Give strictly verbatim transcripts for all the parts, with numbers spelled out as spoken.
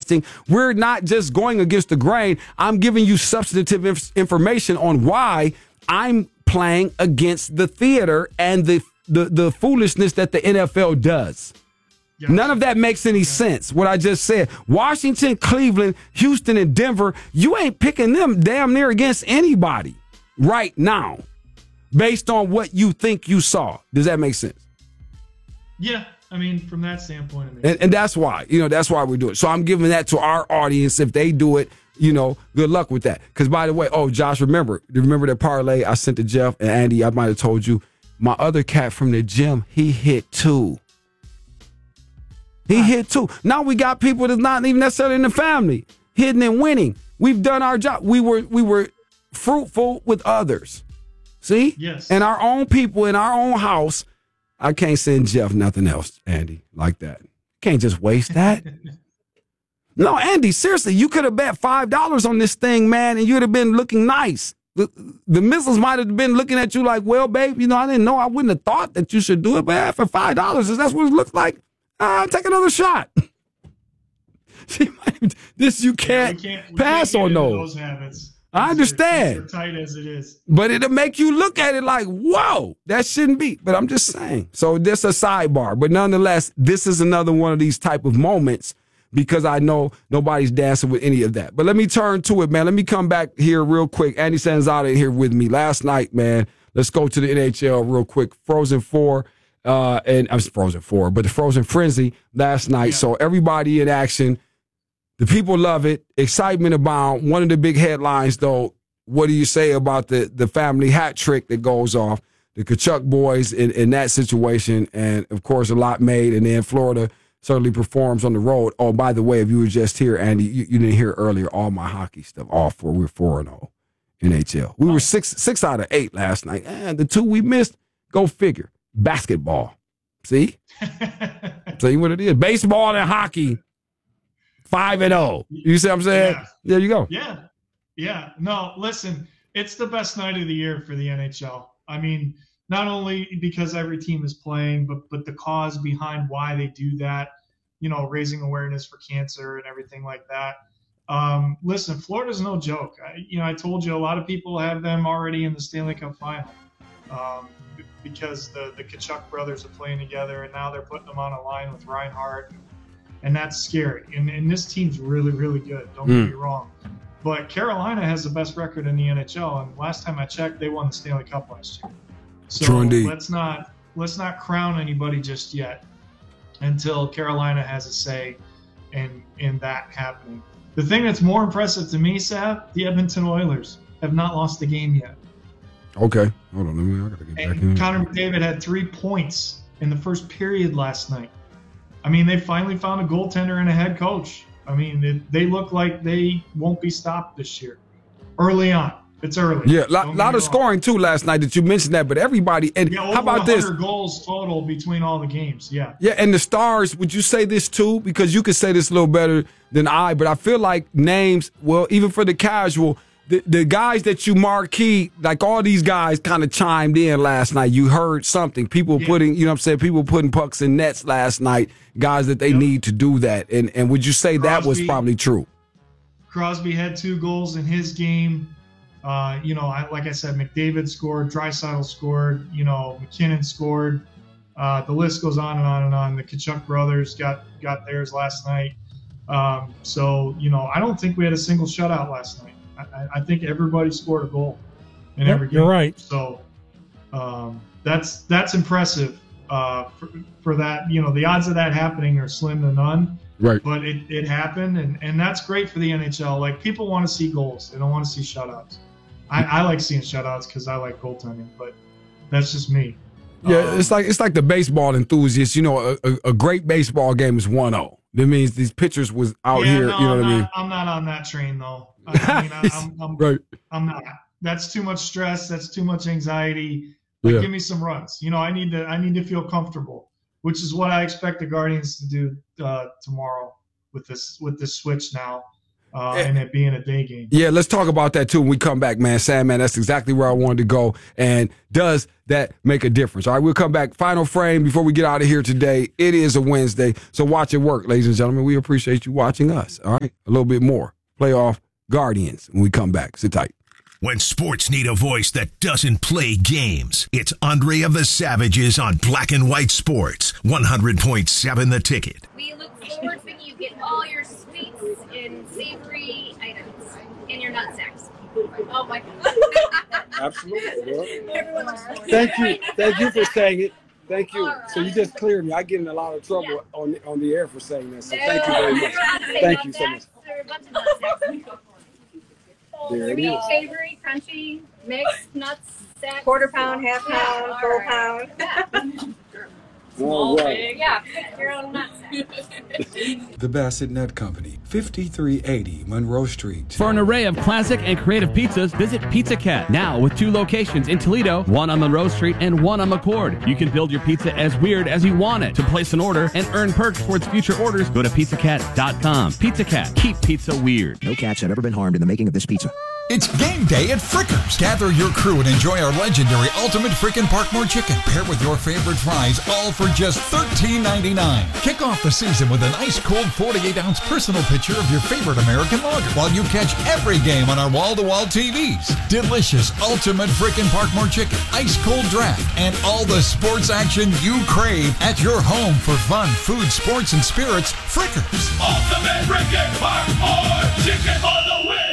testing. We're not just going against the grain. I'm giving you substantive inf- information on why I'm playing against the theater and the the, the foolishness that the N F L does. Yes. None of that makes any sense, what I just said. Washington, Cleveland, Houston, and Denver, you ain't picking them damn near against anybody right now based on what you think you saw. Does that make sense? Yeah, I mean, from that standpoint. It makes and, sense. and that's why, you know, that's why we do it. So I'm giving that to our audience. If they do it, you know, good luck with that. Because, by the way, oh, Josh, remember, remember that parlay I sent to Jeff and Andy? I might have told you, my other cat from the gym, he hit two. He hit two. Now we got people that's not even necessarily in the family hitting and winning. We've done our job. We were we were fruitful with others. See? Yes. And our own people in our own house. I can't send Jeff nothing else, Andy, like that. Can't just waste that. No, Andy, seriously, you could have bet five dollars on this thing, man, and you'd have been looking nice. The, the missiles might have been looking at you like, well, babe, you know, I didn't know. I wouldn't have thought that you should do it, but for five dollars, is that's what it looks like? Uh, take another shot. This you can't, yeah, we can't we pass can't on those. those habits. I understand. As tight as it is. But it'll make you look at it like, whoa, that shouldn't be. But I'm just saying. So this a sidebar. But nonetheless, this is another one of these type of moments because I know nobody's dancing with any of that. But let me turn to it, man. Let me come back here real quick. Andy Sanzada here with me last night, man. Let's go to the N H L real quick. Frozen Four. Uh, and I was Frozen Four, but the Frozen Frenzy last night. Yeah. So everybody in action. The people love it. Excitement abound. One of the big headlines, though, what do you say about the, the family hat trick that goes off? The Tkachuk boys in, in that situation. And, of course, a lot made. And then Florida certainly performs on the road. Oh, by the way, if you were just here, Andy, you, you didn't hear earlier all my hockey stuff. All four. We were four and oh N H L. We were six, six out of eight last night. And the two we missed, go figure. Basketball. See? See what it is. Baseball and hockey. Five and oh. You see what I'm saying? Yeah. There you go. Yeah. Yeah. No, listen, it's the best night of the year for the N H L. I mean, not only because every team is playing, but but the cause behind why they do that, you know, raising awareness for cancer and everything like that. Um, listen, Florida's no joke. I, you know, I told you a lot of people have them already in the Stanley Cup final. Um, because the, the Tkachuk brothers are playing together, and now they're putting them on a line with Reinhart, and, and that's scary. And, and this team's really, really good. Don't mm. get me wrong. But Carolina has the best record in the N H L, and last time I checked, they won the Stanley Cup last year. So True indeed. let's not let's not crown anybody just yet until Carolina has a say in in that happening. The thing that's more impressive to me, Sav, the Edmonton Oilers have not lost a game yet. Okay. Hold on. Let me, I gotta get and back in. Connor McDavid had three points in the first period last night. I mean, they finally found a goaltender and a head coach. I mean, it, they look like they won't be stopped this year. Early on. It's early. Yeah, a lot, lot of scoring, too, last night that you mentioned that. But everybody – and yeah, how about this? one hundred goals total between all the games, yeah. Yeah, and the Stars, would you say this, too? Because you could say this a little better than I, but I feel like names – well, even for the casual – The, the guys that you marquee, like all these guys kind of chimed in last night. You heard something. People yeah. putting, you know what I'm saying, people putting pucks in nets last night, guys that they yep. need to do that. And and would you say Crosby, that was probably true? Crosby had two goals in his game. Uh, you know, I, like I said, McDavid scored, Draisaitl scored, you know, McKinnon scored. Uh, the list goes on and on and on. The Tkachuk brothers got, got theirs last night. Um, so, you know, I don't think we had a single shutout last night. I, I think everybody scored a goal in yep, every game. You're right. So um, that's that's impressive uh, for, for that. You know, the odds of that happening are slim to none. Right. But it, it happened, and, and that's great for the N H L. Like, people want to see goals. They don't want to see shutouts. I, I like seeing shutouts because I like goaltending, but that's just me. Yeah, um, it's like it's like the baseball enthusiasts. You know, a, a, a great baseball game is one oh. That means these pitchers was out yeah, here. No, you know I'm what not, I mean? I'm not on that train, though. I mean, I, I'm, I'm, right. I'm not. That's too much stress. That's too much anxiety. Like, yeah. give me some runs. You know, I need to. I need to feel comfortable, which is what I expect the Guardians to do uh, tomorrow with this with this switch now. uh, and it being a day game. Yeah, let's talk about that too when we come back, man. Sam, man, that's exactly where I wanted to go. And does that make a difference? All right, we'll come back. Final frame before we get out of here today. It is a Wednesday, so watch it work, ladies and gentlemen. We appreciate you watching us. All right, a little bit more. Playoff Guardians when we come back. Sit tight. When sports need a voice that doesn't play games, it's Andre of the Savages on Black and White Sports, one hundred point seven The Ticket. We look forward to you get all your sweets and savory items and your nut sacks. Oh my God. Absolutely. Everyone looks forward to Thank it, you. right? Thank you for saying it. Thank you. All right. So you just cleared me. I get in a lot of trouble Yeah. on the, on the air for saying that. So No, thank you very much. you're allowed to say Thank nut you so much. sacks or a bunch of nut sacks. There it Sweet, is. savory, crunchy, mixed nuts, sacks. Quarter pound, half Yeah, pound, all full right. pound. Yeah. All right. Yeah, pick your own nut sack. The Bassett Nut Company, fifty-three eighty Monroe Street. For an array of classic and creative pizzas, visit Pizza Cat. Now with two locations in Toledo, one on Monroe Street and one on McCord. You can build your pizza as weird as you want it. To place an order and earn perks towards future orders, go to pizza cat dot com. Pizza Cat, keep pizza weird. No cats have ever been harmed in the making of this pizza. It's game day at Frickers. Gather your crew and enjoy our legendary Ultimate Frickin' Parkmore Chicken, paired with your favorite fries, all for just thirteen ninety-nine. Kick off the season with an ice-cold forty-eight ounce personal picture of your favorite American lager, while you catch every game on our wall-to-wall T Vs. Delicious Ultimate Frickin' Parkmore Chicken, ice-cold draft, and all the sports action you crave at your home for fun, food, sports, and spirits. Frickers. Ultimate Frickin' Parkmore Chicken for the win!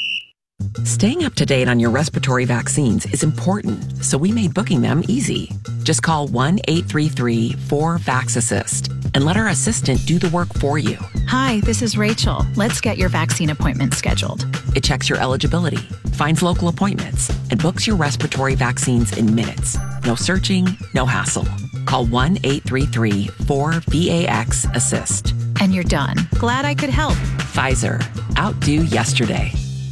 Staying up to date on your respiratory vaccines is important, so we made booking them easy. Just call one eight three three four vax assist and let our assistant do the work for you. Hi, this is Rachel. Let's get your vaccine appointment scheduled. It checks your eligibility, finds local appointments, and books your respiratory vaccines in minutes. No searching, no hassle. Call one eight three three four vax assist. And you're done. Glad I could help. Pfizer. Outdo yesterday.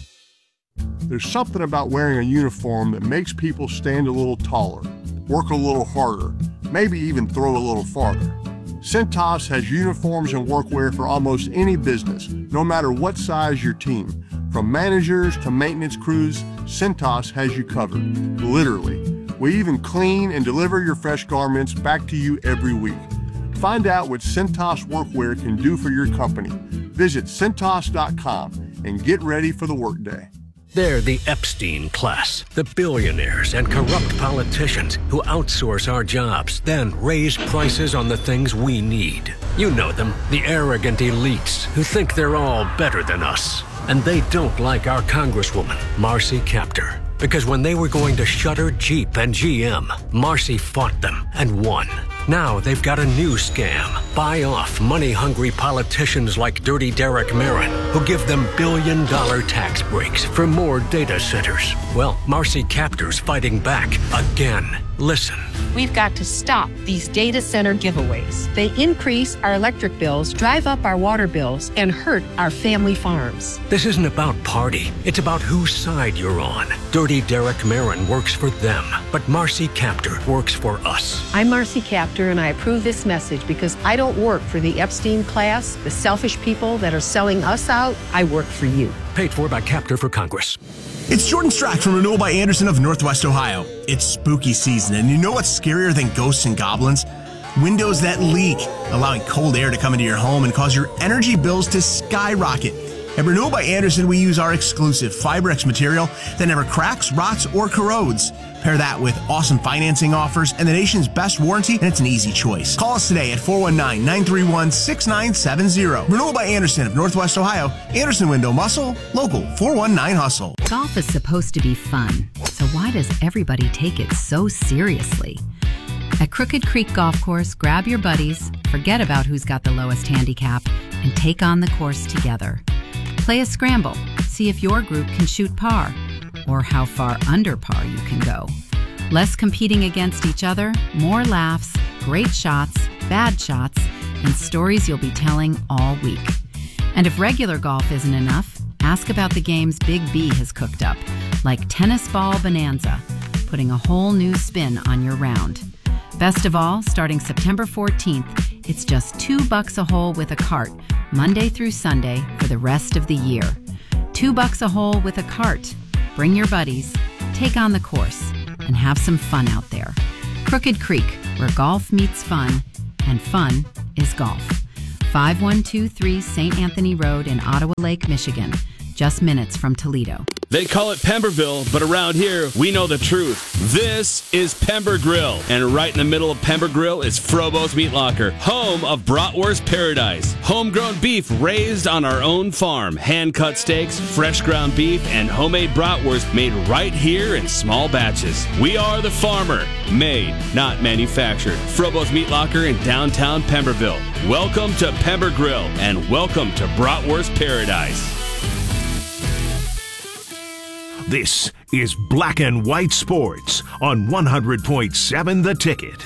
There's something about wearing a uniform that makes people stand a little taller, work a little harder, maybe even throw a little farther. Cintas has uniforms and workwear for almost any business, no matter what size your team. From managers to maintenance crews, Cintas has you covered, literally. We even clean and deliver your fresh garments back to you every week. Find out what Cintas workwear can do for your company. Visit Cintas dot com and get ready for the workday. They're the Epstein class, the billionaires and corrupt politicians who outsource our jobs, then raise prices on the things we need. You know them, the arrogant elites who think they're all better than us. And they don't like our Congresswoman, Marcy Kaptur. Because when they were going to shutter Jeep and G M, Marcy fought them and won. Now they've got a new scam. Buy off money-hungry politicians like Dirty Derek Marin, who give them billion-dollar tax breaks for more data centers. Well, Marcy Kaptur's fighting back again. Listen. We've got to stop these data center giveaways. They increase our electric bills, drive up our water bills, and hurt our family farms. This isn't about party. It's about whose side you're on. Dirty Derek Marin works for them, but Marcy Kaptur works for us. I'm Marcy Kaptur, and I approve this message because I don't work for the Epstein class, the selfish people that are selling us out. I work for you. Paid for by Kaptur for Congress. It's Jordan Strack from Renewal by Anderson of Northwest Ohio. It's spooky season, and you know what's scarier than ghosts and goblins? Windows that leak, allowing cold air to come into your home and cause your energy bills to skyrocket. At Renewal by Anderson, we use our exclusive FiberX material that never cracks, rots, or corrodes. Pair that with awesome financing offers and the nation's best warranty, and it's an easy choice. Call us today at four one nine, nine three one, six nine seven zero. Renewal by Anderson of Northwest Ohio. Anderson Window Muscle, local four one nine hustle. Golf is supposed to be fun, so why does everybody take it so seriously? At Crooked Creek Golf Course, grab your buddies, forget about who's got the lowest handicap, and take on the course together. Play a scramble, see if your group can shoot par, or how far under par you can go. Less competing against each other, more laughs, great shots, bad shots, and stories you'll be telling all week. And if regular golf isn't enough, ask about the games Big B has cooked up, like Tennis Ball Bonanza, putting a whole new spin on your round. Best of all, starting September fourteenth, it's just two bucks a hole with a cart Monday through Sunday for the rest of the year. Two bucks a hole with a cart. Bring your buddies, take on the course, and have some fun out there. Crooked Creek, where golf meets fun, and fun is golf. five one two three Saint Anthony Road in Ottawa Lake, Michigan, just minutes from Toledo. They call it Pemberville, but around here, we know the truth. This is Pember Grill, and right in the middle of Pember Grill is Frobo's Meat Locker, home of Bratwurst Paradise. Homegrown beef raised on our own farm, hand-cut steaks, fresh ground beef, and homemade bratwurst made right here in small batches. We are the farmer, made, not manufactured. Frobo's Meat Locker in downtown Pemberville. Welcome to Pember Grill, and welcome to Bratwurst Paradise. This is Black and White Sports on one hundred point seven The Ticket.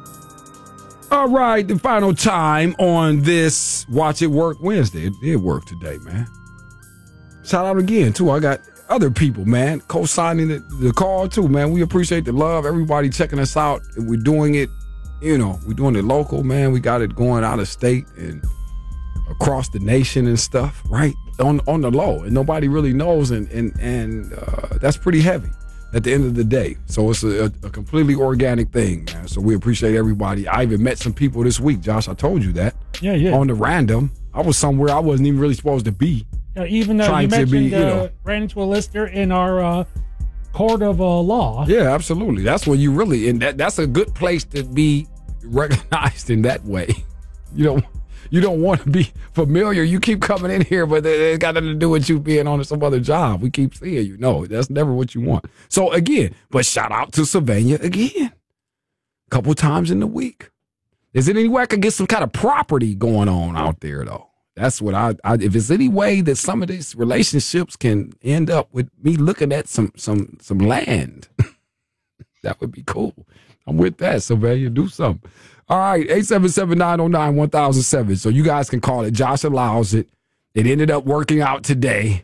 All right, the final time on this Watch It Work Wednesday. It did work today, man. Shout out again, too. I got other people, man, co-signing the, the call, too, man. We appreciate the love. Everybody checking us out. We're doing it, you know, we're doing it local, man. We got it going out of state and across the nation and stuff, right? On on the low, and nobody really knows, and and and uh, that's pretty heavy at the end of the day. So it's a, a completely organic thing, man. So we appreciate everybody. I even met some people this week, Josh. I told you that. Yeah, yeah. On the random, I was somewhere I wasn't even really supposed to be. Yeah, even though you mentioned be, you uh, know, ran into a listener in our uh, court of uh, law. Yeah, absolutely. That's when you really, and that that's a good place to be recognized in that way. You know. You don't want to be familiar. You keep coming in here, but it's got nothing to do with you being on some other job. We keep seeing you. No, that's never what you want. So, again, but shout out to Sylvania again. A couple times in the week. Is there any way I could get some kind of property going on out there, though? That's what I, I if there's any way that some of these relationships can end up with me looking at some some some land, that would be cool. I'm with that, Sylvania. Do something. All right, eight seven seven, nine oh nine, one thousand seven. So you guys can call it. Josh allows it. It ended up working out today.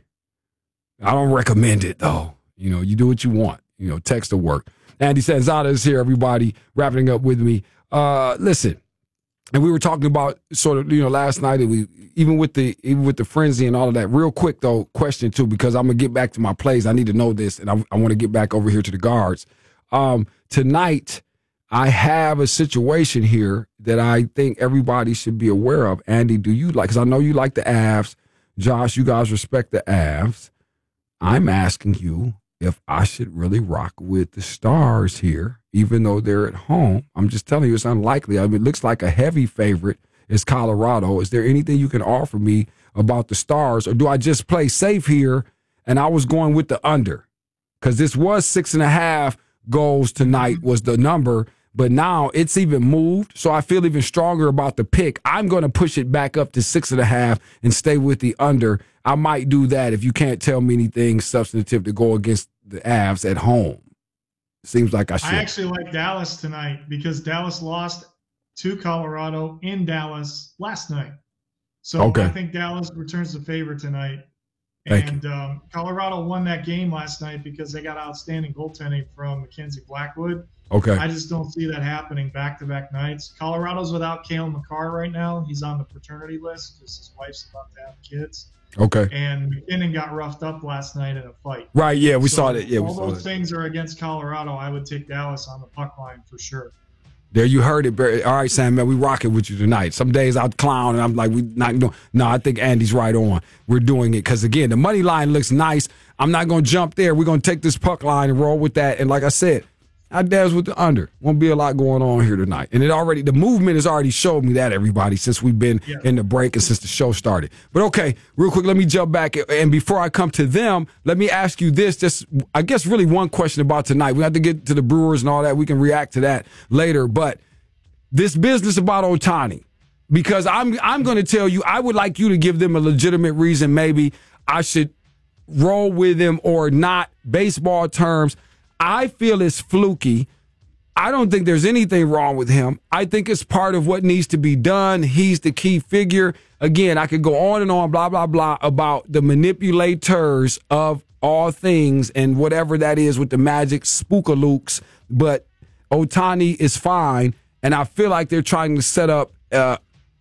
I don't recommend it, though. You know, you do what you want. You know, text to work. Andy Sanzada is here, everybody, wrapping up with me. Uh, listen, and we were talking about sort of, you know, last night, and we even with the even with the frenzy and all of that. Real quick, though, question, too, because I'm going to get back to my plays. I need to know this, and I, I want to get back over here to the guards. Um, tonight, I have a situation here that I think everybody should be aware of. Andy, do you like, because I know you like the Avs. Josh, you guys respect the Avs. I'm asking you if I should really rock with the Stars here, even though they're at home. I'm just telling you it's unlikely. I mean, it looks like a heavy favorite is Colorado. Is there anything you can offer me about the Stars, or do I just play safe here? And I was going with the under, because this was six and a half goals tonight was the number. But now it's even moved, so I feel even stronger about the pick. I'm going to push it back up to six and a half and stay with the under. I might do that if you can't tell me anything substantive to go against the Avs at home. Seems like I should. I actually like Dallas tonight because Dallas lost to Colorado in Dallas last night. So okay. I think Dallas returns the favor tonight. Thank and um, Colorado won that game last night because they got outstanding goaltending from Mackenzie Blackwood. Okay. I just don't see that happening back-to-back nights. Colorado's without Cale Makar right now. He's on the paternity list because his wife's about to have kids. Okay. And McKinnon got roughed up last night in a fight. Right, yeah, we so saw that. Yeah, we all saw those that. things are against Colorado. I would take Dallas on the puck line for sure. There, you heard it, Barry. All right, Sam, man, we rocking with you tonight. Some days I'll clown, and I'm like, we not doing. No, I think Andy's right on. We're doing it because, again, the money line looks nice. I'm not going to jump there. We're going to take this puck line and roll with that. And like I said, I dares with the under. Won't be a lot going on here tonight. And it already, the movement has already showed me that, everybody, since we've been yeah. in the break and since the show started. But okay, real quick, let me jump back. And before I come to them, let me ask you this, just, I guess really one question about tonight. We have to get to the Brewers and all that. We can react to that later. But this business about Ohtani, because I'm, I'm going to tell you, I would like you to give them a legitimate reason maybe I should roll with him or not. Baseball terms, I feel it's fluky. I don't think there's anything wrong with him. I think it's part of what needs to be done. He's the key figure. Again, I could go on and on, blah, blah, blah, about the manipulators of all things and whatever that is with the Magic spookalooks. But Ohtani is fine, and I feel like they're trying to set up uh,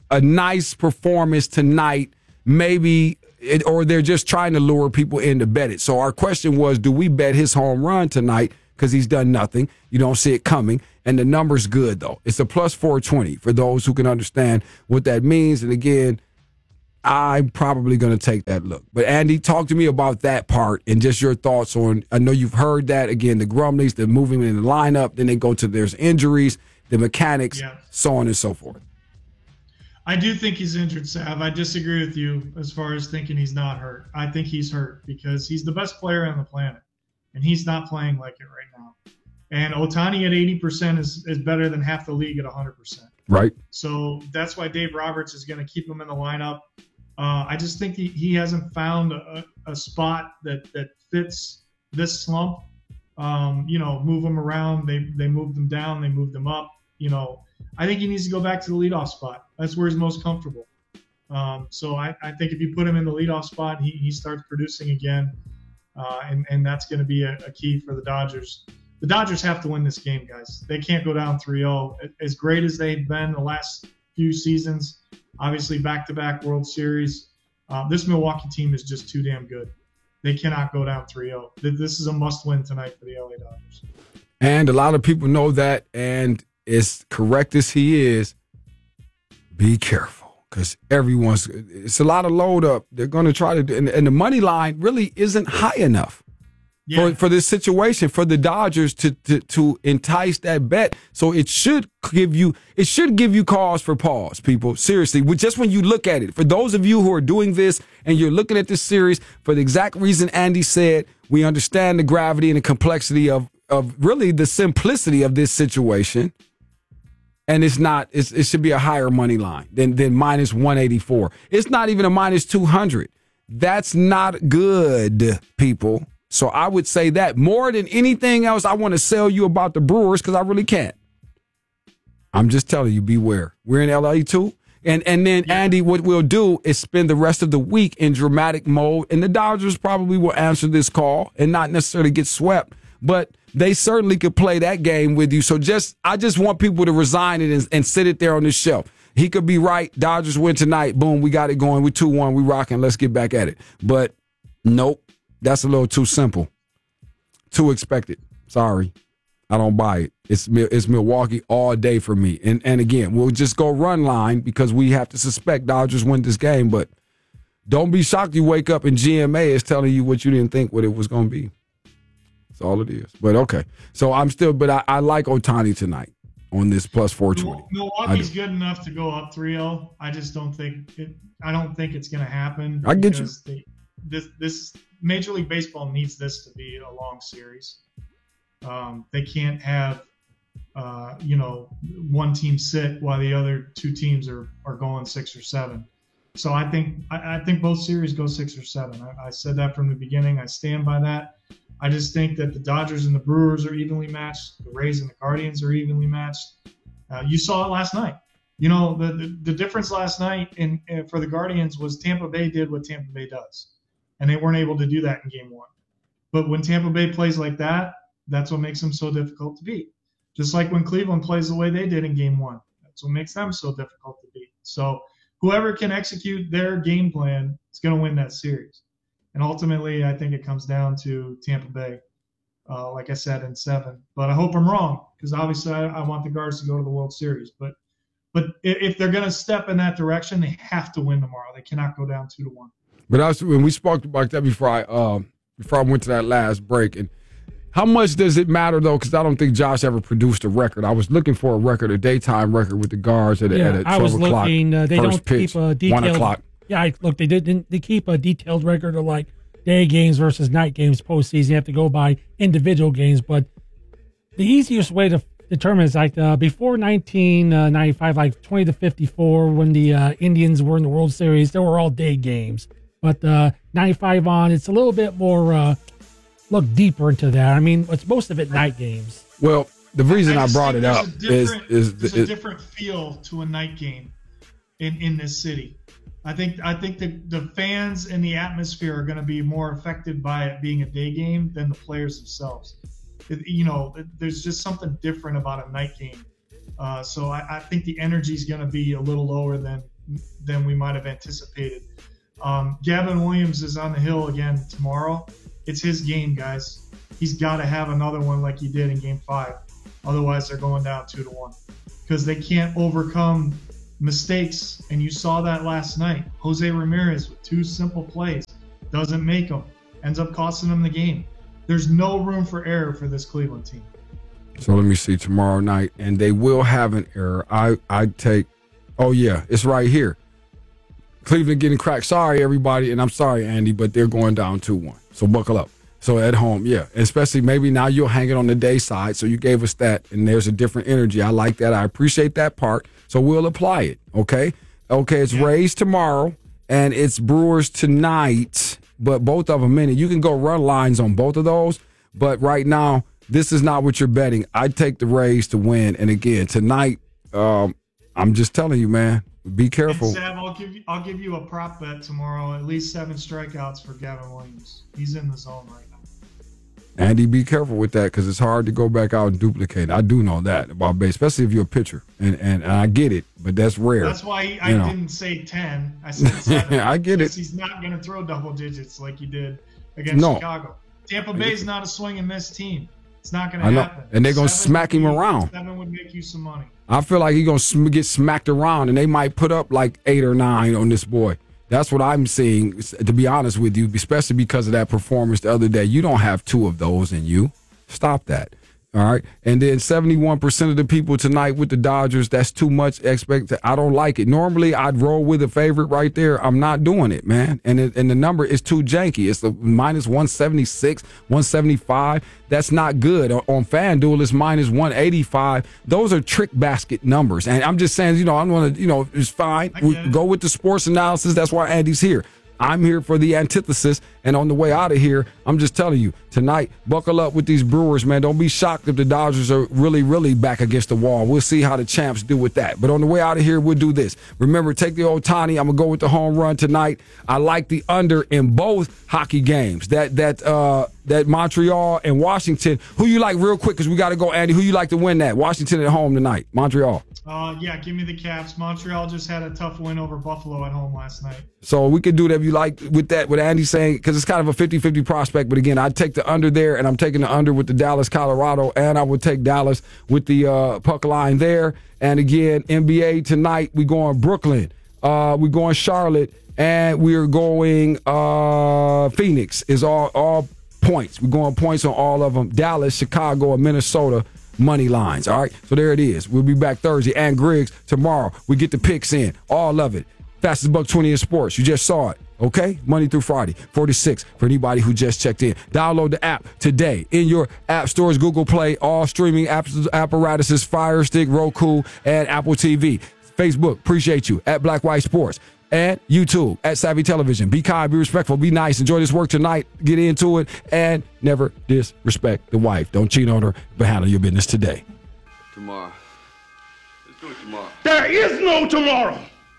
a nice performance tonight, maybe, it, or they're just trying to lure people in to bet it. So our question was, do we bet his home run tonight because he's done nothing? You don't see it coming. And the number's good, though. It's a plus four twenty for those who can understand what that means. And, again, I'm probably going to take that look. But, Andy, talk to me about that part and just your thoughts on, I know you've heard that, again, the grumblings, the moving in the lineup, then they go to there's injuries, the mechanics, yeah. so on and so forth. I do think he's injured, Sav. I disagree with you as far as thinking he's not hurt. I think he's hurt because he's the best player on the planet, and he's not playing like it right now. And Ohtani at eighty percent is, is better than half the league at one hundred percent. Right. So that's why Dave Roberts is going to keep him in the lineup. Uh, I just think he, he hasn't found a, a spot that, that fits this slump. Um, you know, move him around. They they moved him down. They moved him up. You know, I think he needs to go back to the leadoff spot. That's where he's most comfortable. Um, so I, I think if you put him in the leadoff spot, he, he starts producing again. Uh, and, and that's going to be a, a key for the Dodgers. The Dodgers have to win this game, guys. They can't go down three oh. As great as they've been the last few seasons, obviously back-to-back World Series, uh, this Milwaukee team is just too damn good. They cannot go down three oh. This is a must-win tonight for the L A Dodgers. And a lot of people know that, and as correct as he is, be careful because everyone's – it's a lot of load up. They're going to try to – and the money line really isn't high enough. Yeah. For, for this situation, for the Dodgers to, to to entice that bet. So it should give you it should give you cause for pause, people. Seriously, just when you look at it. For those of you who are doing this and you're looking at this series for the exact reason Andy said, we understand the gravity and the complexity of, of really the simplicity of this situation. And it's not, it's, it should be a higher money line than, than minus one eighty-four. It's not even a minus two hundred. That's not good, people. So I would say that more than anything else, I want to sell you about the Brewers because I really can't. I'm just telling you, beware. We're in L A too. And and then, Andy, what we'll do is spend the rest of the week in dramatic mode. And the Dodgers probably will answer this call and not necessarily get swept. But they certainly could play that game with you. So just I just want people to resign it and, and sit it there on the shelf. He could be right. Dodgers win tonight. Boom, we got it going. We're two one. We rocking. Let's get back at it. But nope. That's a little too simple, too expected. Sorry, I don't buy it. It's it's Milwaukee all day for me. And and again, we'll just go run line because we have to suspect Dodgers win this game. But don't be shocked you wake up and G M A is telling you what you didn't think what it was going to be. That's all it is. But okay, so I'm still, but I, I like Ohtani tonight on this plus four twenty. Milwaukee's good enough to go up three oh. I just don't think it. I don't think it's going to happen. I get you. They, this this. Major League Baseball needs this to be a long series. Um, they can't have, uh, you know, one team sit while the other two teams are, are going six or seven. So I think I, I think both series go six or seven. I, I said that from the beginning. I stand by that. I just think that the Dodgers and the Brewers are evenly matched. The Rays and the Guardians are evenly matched. Uh, you saw it last night. You know, the, the, the difference last night in, in for the Guardians was Tampa Bay did what Tampa Bay does. And they weren't able to do that in game one. But when Tampa Bay plays like that, that's what makes them so difficult to beat. Just like when Cleveland plays the way they did in game one. That's what makes them so difficult to beat. So whoever can execute their game plan is going to win that series. And ultimately, I think it comes down to Tampa Bay, uh, like I said, in seven. But I hope I'm wrong because obviously I, I want the Guards to go to the World Series. But but if they're going to step in that direction, they have to win tomorrow. They cannot go down two to one. But I was, when we spoke about that before I uh, before I went to that last break, and how much does it matter though? Because I don't think Josh ever produced a record. I was looking for a record, a daytime record with the Guards at, yeah, at a twelve I was o'clock. Looking, uh, they first don't pitch, keep a detailed. One o'clock. Yeah, I, look, they didn't. They keep a detailed record of like day games versus night games postseason. You have to go by individual games, but the easiest way to determine is like uh, before nineteen ninety-five, like twenty to fifty-four, when the uh, Indians were in the World Series, they were all day games. But uh, ninety-five on, it's a little bit more, uh, look deeper into that. I mean, it's most of it night games. Well, the reason I, I brought it up is, is there's the, a different feel to a night game in, in this city. I think I think the, the fans and the atmosphere are going to be more affected by it being a day game than the players themselves. It, you know, there's just something different about a night game. Uh, so I, I think the energy is going to be a little lower than than we might have anticipated. Um, Gavin Williams is on the hill again tomorrow. It's his game, guys. He's got to have another one like he did in Game Five. Otherwise, they're going down two to one because they can't overcome mistakes. And you saw that last night. Jose Ramirez with two simple plays doesn't make them, ends up costing them the game. There's no room for error for this Cleveland team. So let me see tomorrow night, and they will have an error. I I take, oh yeah, it's right here. Cleveland getting cracked. Sorry everybody, and I'm sorry Andy, but they're going down two one. So buckle up. So at home, yeah, especially maybe now you'll hang it on the day side. So you gave us that, and there's a different energy. I like that. I appreciate that part. So we'll apply it. Okay, okay. It's Rays tomorrow, and it's Brewers tonight. But both of them in it. You can go run lines on both of those. But right now, this is not what you're betting. I'd take the Rays to win. And again, tonight, um, I'm just telling you, man, be careful. And Sam, I'll give you, I'll give you a prop bet tomorrow. At least seven strikeouts for Gavin Williams. He's in the zone right now. Andy, be careful with that because it's hard to go back out and duplicate. I do know that about base, especially if you're a pitcher. And, and, and I get it, but that's rare. That's why he, I know. didn't say ten. I said seven. I get it. He's not going to throw double digits like he did against No. Chicago. Tampa Bay's not a swing and miss team. It's not going to I know. happen. And they're going to Seven smack him would be- around. Seven would make you some money. I feel like he's going to sm- get smacked around, and they might put up like eight or nine on this boy. That's what I'm seeing, to be honest with you, especially because of that performance the other day. You don't have two of those in you. Stop that. All right. And then seventy-one percent of the people tonight with the Dodgers, that's too much expect. I don't like it. Normally, I'd roll with a favorite right there. I'm not doing it, man. And it, and the number is too janky. It's a minus one seventy-six, one seventy-five. That's not good. On, on FanDuel, it's minus one eighty-five. Those are trick basket numbers. And I'm just saying, you know, I'm going to, you know, it's fine. We go with the sports analysis. That's why Andy's here. I'm here for the antithesis, and on the way out of here, I'm just telling you, tonight, buckle up with these Brewers, man. Don't be shocked if the Dodgers are really, really back against the wall. We'll see how the champs do with that. But on the way out of here, we'll do this. Remember, take the Ohtani. I'm going to go with the home run tonight. I like the under in both hockey games, that that uh, that Montreal and Washington. Who you like real quick, because we got to go, Andy. Who you like to win that? Washington at home tonight, Montreal. Uh, yeah, give me the Caps. Montreal just had a tough win over Buffalo at home last night. So we could do that if you like with that, with Andy saying, because it's kind of a fifty-fifty prospect. But again, I'd take the under there, and I'm taking the under with the Dallas, Colorado, and I would take Dallas with the uh, puck line there. And again, N B A tonight, we going Brooklyn, uh, we going Charlotte, and we're going uh, Phoenix. Is all all points. We're going points on all of them. Dallas, Chicago, and Minnesota. Money lines. All right. So there it is. We'll be back Thursday. And Griggs tomorrow. We get the picks in. All of it. Fastest buck twenty in sports. You just saw it. Okay? Monday through Friday. forty-six for anybody who just checked in. Download the app today in your app stores, Google Play, all streaming apps, apparatuses, Fire Stick, Roku, and Apple T V. Facebook. Appreciate you. At Black White Sports. And YouTube at Savvy Television. Be kind, be respectful, be nice. Enjoy this work tonight. Get into it. And never disrespect the wife. Don't cheat on her, but handle your business today. Tomorrow. Let's do it tomorrow. There is no tomorrow.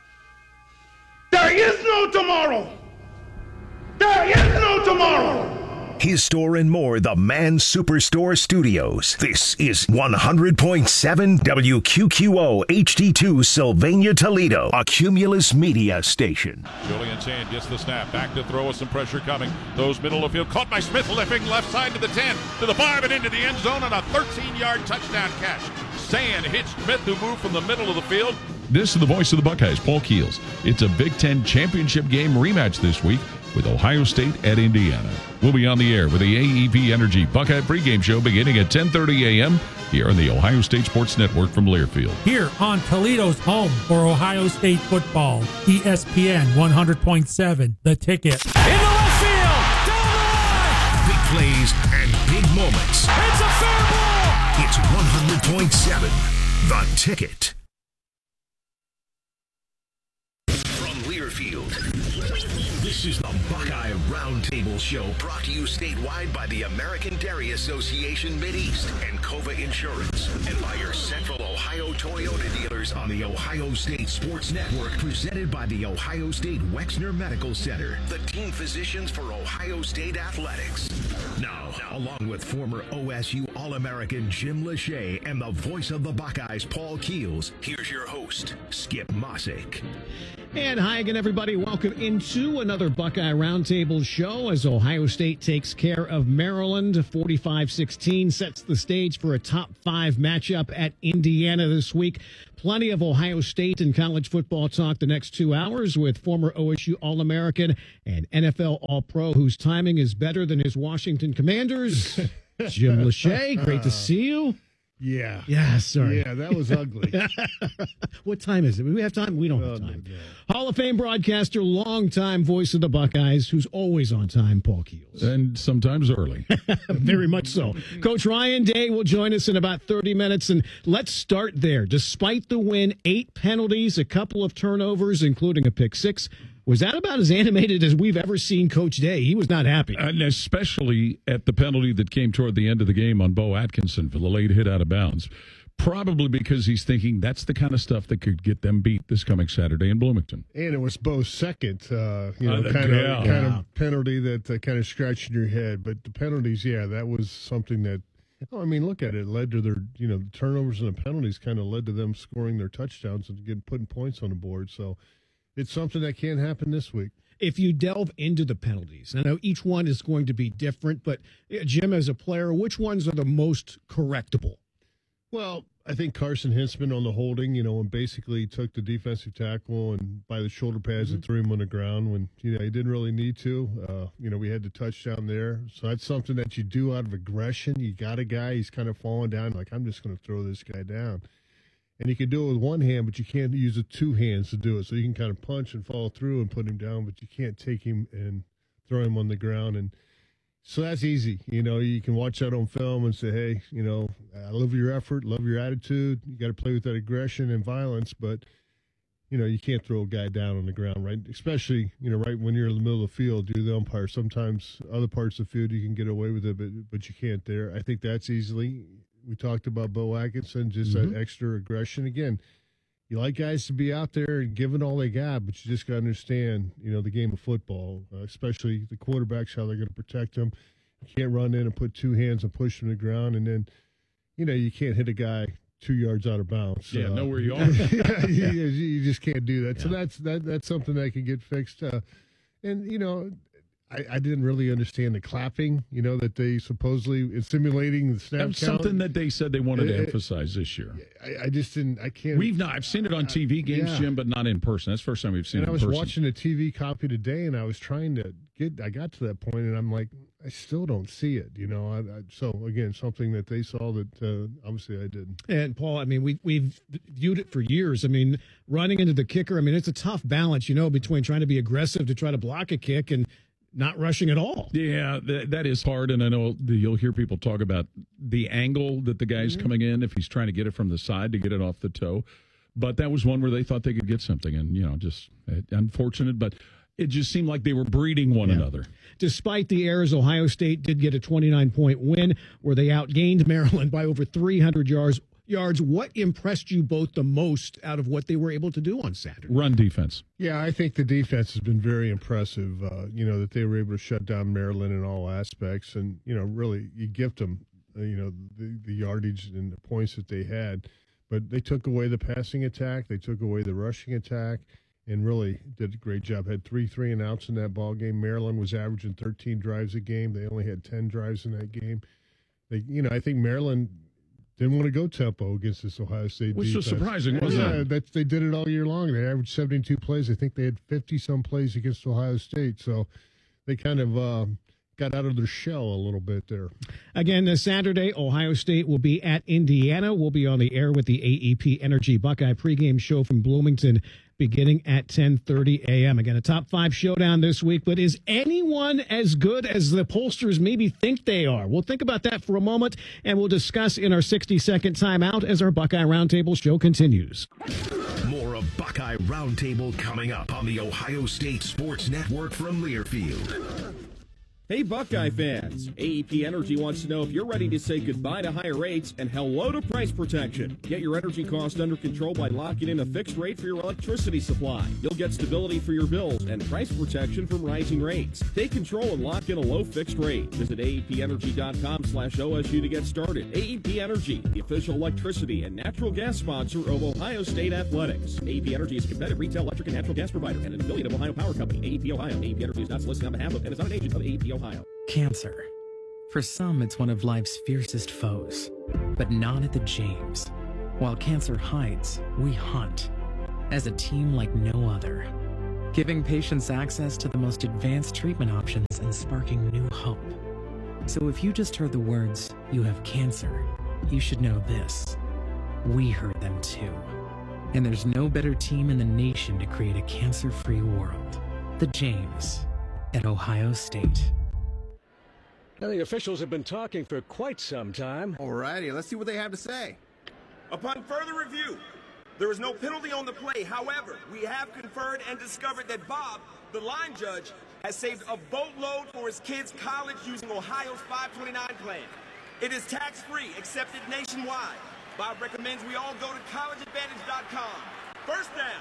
There is no tomorrow. There is no tomorrow. His store and more, the Man Superstore Studios. This is one hundred point seven W Q Q O H D two Sylvania, Toledo, a Cumulus Media station. Julian Sand gets the snap. Back to throw with some pressure coming. Those middle of the field. Caught by Smith, lifting left side to the ten, to the five, and into the end zone on a thirteen-yard touchdown catch. Sand hits Smith, who moved from the middle of the field. This is the voice of the Buckeyes, Paul Keels. It's a Big Ten championship game rematch this week with Ohio State at Indiana. We'll be on the air with the A E P Energy Buckeye pregame show beginning at ten thirty a.m. here on the Ohio State Sports Network from Learfield. Here on Toledo's home for Ohio State football, E S P N one hundred point seven, The Ticket. In the left field, down the line. Big plays and big moments. It's a fair ball. It's one hundred point seven, The Ticket. From Learfield, this is the Buckeye Roundtable Show, brought to you statewide by the American Dairy Association Mideast and Cova Insurance, and by your Central Ohio Toyota dealers on the Ohio State Sports Network, presented by the Ohio State Wexner Medical Center, the team physicians for Ohio State Athletics. Now, along with former O S U All-American Jim Lachey and the voice of the Buckeyes, Paul Keels, here's your host, Skip Mossick. And hi again, everybody. Welcome into another Buckeye Roundtable show as Ohio State takes care of Maryland. forty-five sixteen sets the stage for a top five matchup at Indiana this week. Plenty of Ohio State and college football talk the next two hours with former O S U All-American and N F L All-Pro whose timing is better than his Washington Commanders. Jim Lachey, great to see you. Yeah. Yeah, sorry. Yeah, that was ugly. What time is it? We have time? We don't have time. No, no. Hall of Fame broadcaster, longtime voice of the Buckeyes, who's always on time, Paul Keels. And sometimes early. Very much so. Coach Ryan Day will join us in about thirty minutes, and let's start there. Despite the win, eight penalties, a couple of turnovers, including a pick six. Was that about as animated as we've ever seen Coach Day? He was not happy. And especially at the penalty that came toward the end of the game on Bo Atkinson for the late hit out of bounds. Probably because he's thinking that's the kind of stuff that could get them beat this coming Saturday in Bloomington. And it was Bo's second, uh, you know, uh, kind of yeah. kind yeah. of penalty that uh, kind of scratched in your head. But the penalties, yeah, that was something that. Oh, I mean, look at it. It led to their, you know, the turnovers and the penalties kind of led to them scoring their touchdowns and getting putting points on the board. So. It's something that can't happen this week. If you delve into the penalties, I know each one is going to be different, but Jim, as a player, which ones are the most correctable? Well, I think Carson Hinsman on the holding, you know, and basically took the defensive tackle and by the shoulder pads mm-hmm. and threw him on the ground when, you know, he didn't really need to. Uh, you know, we had the touchdown there. So that's something that you do out of aggression. You got a guy, he's kind of falling down, like, I'm just going to throw this guy down. And you can do it with one hand, but you can't use the two hands to do it. So you can kind of punch and follow through and put him down, but you can't take him and throw him on the ground. And so that's easy. You know, you can watch that on film and say, hey, you know, I love your effort, love your attitude. You got to play with that aggression and violence, but, you know, you can't throw a guy down on the ground, right? Especially, you know, right when you're in the middle of the field, do the umpire. Sometimes other parts of the field you can get away with it, but, but you can't there. I think that's easily. We talked about Bo Atkinson, just mm-hmm. that extra aggression. Again, you like guys to be out there and giving all they got, but you just got to understand, you know, the game of football, uh, especially the quarterbacks, how they're going to protect them. You can't run in and put two hands and push them to the ground, and then, you know, you can't hit a guy two yards out of bounds. Yeah, uh, know where you are. yeah, you, you just can't do that. Yeah. So that's that that's something that can get fixed. Uh, and, you know, I, I didn't really understand the clapping, you know, that they supposedly is simulating the snap That's count. something that they said they wanted it, to emphasize this year. I, I just didn't. I can't. We've not. I've seen it on T V games, yeah. Jim, but not in person. That's the first time we've seen and it. I was in person. watching a T V copy today, and I was trying to get. I got to that point, and I'm like, I still don't see it. You know. I, I, so again, something that they saw that uh, obviously I didn't. And Paul, I mean, we we've viewed it for years. I mean, running into the kicker. I mean, it's a tough balance, you know, between trying to be aggressive to try to block a kick and not rushing at all. Yeah, that, that is hard, and I know the, you'll hear people talk about the angle that the guy's mm-hmm. coming in if he's trying to get it from the side to get it off the toe. But that was one where they thought they could get something, and, you know, just uh, unfortunate, but it just seemed like they were breeding one yeah. another. Despite the errors, Ohio State did get a twenty-nine point win where they outgained Maryland by over three hundred yards. Yards. What impressed you both the most out of what they were able to do on Saturday? Run defense. Yeah, I think the defense has been very impressive. Uh, you know, that they were able to shut down Maryland in all aspects, and you know, really, you gift them, uh, you know, the, the yardage and the points that they had, but they took away the passing attack, they took away the rushing attack, and really did a great job. Had three three and outs in that ball game. Maryland was averaging thirteen drives a game. They only had ten drives in that game. They, you know, I think Maryland didn't want to go tempo against this Ohio State Which defense. was surprising, wasn't yeah, it? That, they did it all year long. They averaged seventy-two plays. I think they had fifty-some plays against Ohio State. So they kind of uh, got out of their shell a little bit there. Again, this Saturday, Ohio State will be at Indiana. We'll be on the air with the A E P Energy Buckeye pregame show from Bloomington beginning at ten thirty a.m. Again, a top five showdown this week, but is anyone as good as the pollsters maybe think they are? We'll think about that for a moment, and we'll discuss in our sixty-second timeout as our Buckeye Roundtable show continues. More of Buckeye Roundtable coming up on the Ohio State Sports Network from Learfield. Hey, Buckeye fans! A E P Energy wants to know if you're ready to say goodbye to higher rates and hello to price protection. Get your energy costs under control by locking in a fixed rate for your electricity supply. You'll get stability for your bills and price protection from rising rates. Take control and lock in a low fixed rate. Visit A E P energy dot com slash O S U to get started. A E P Energy, the official electricity and natural gas sponsor of Ohio State Athletics. A E P Energy is a competitive retail electric and natural gas provider and an affiliate of Ohio Power Company. A E P Ohio. A E P Energy is not solicited on behalf of and is not an agent of A E P Ohio. Cancer. For some, it's one of life's fiercest foes, but not at the James. While cancer hides, we hunt. As a team like no other. Giving patients access to the most advanced treatment options and sparking new hope. So if you just heard the words, "you have cancer," you should know this. We heard them too. And there's no better team in the nation to create a cancer-free world. The James at Ohio State. Now, the officials have been talking for quite some time. Alrighty, let's see what they have to say. Upon further review, there is no penalty on the play. However, we have conferred and discovered that Bob, the line judge, has saved a boatload for his kids' college using Ohio's five twenty-nine plan. It is tax-free, accepted nationwide. Bob recommends we all go to college advantage dot com. First down.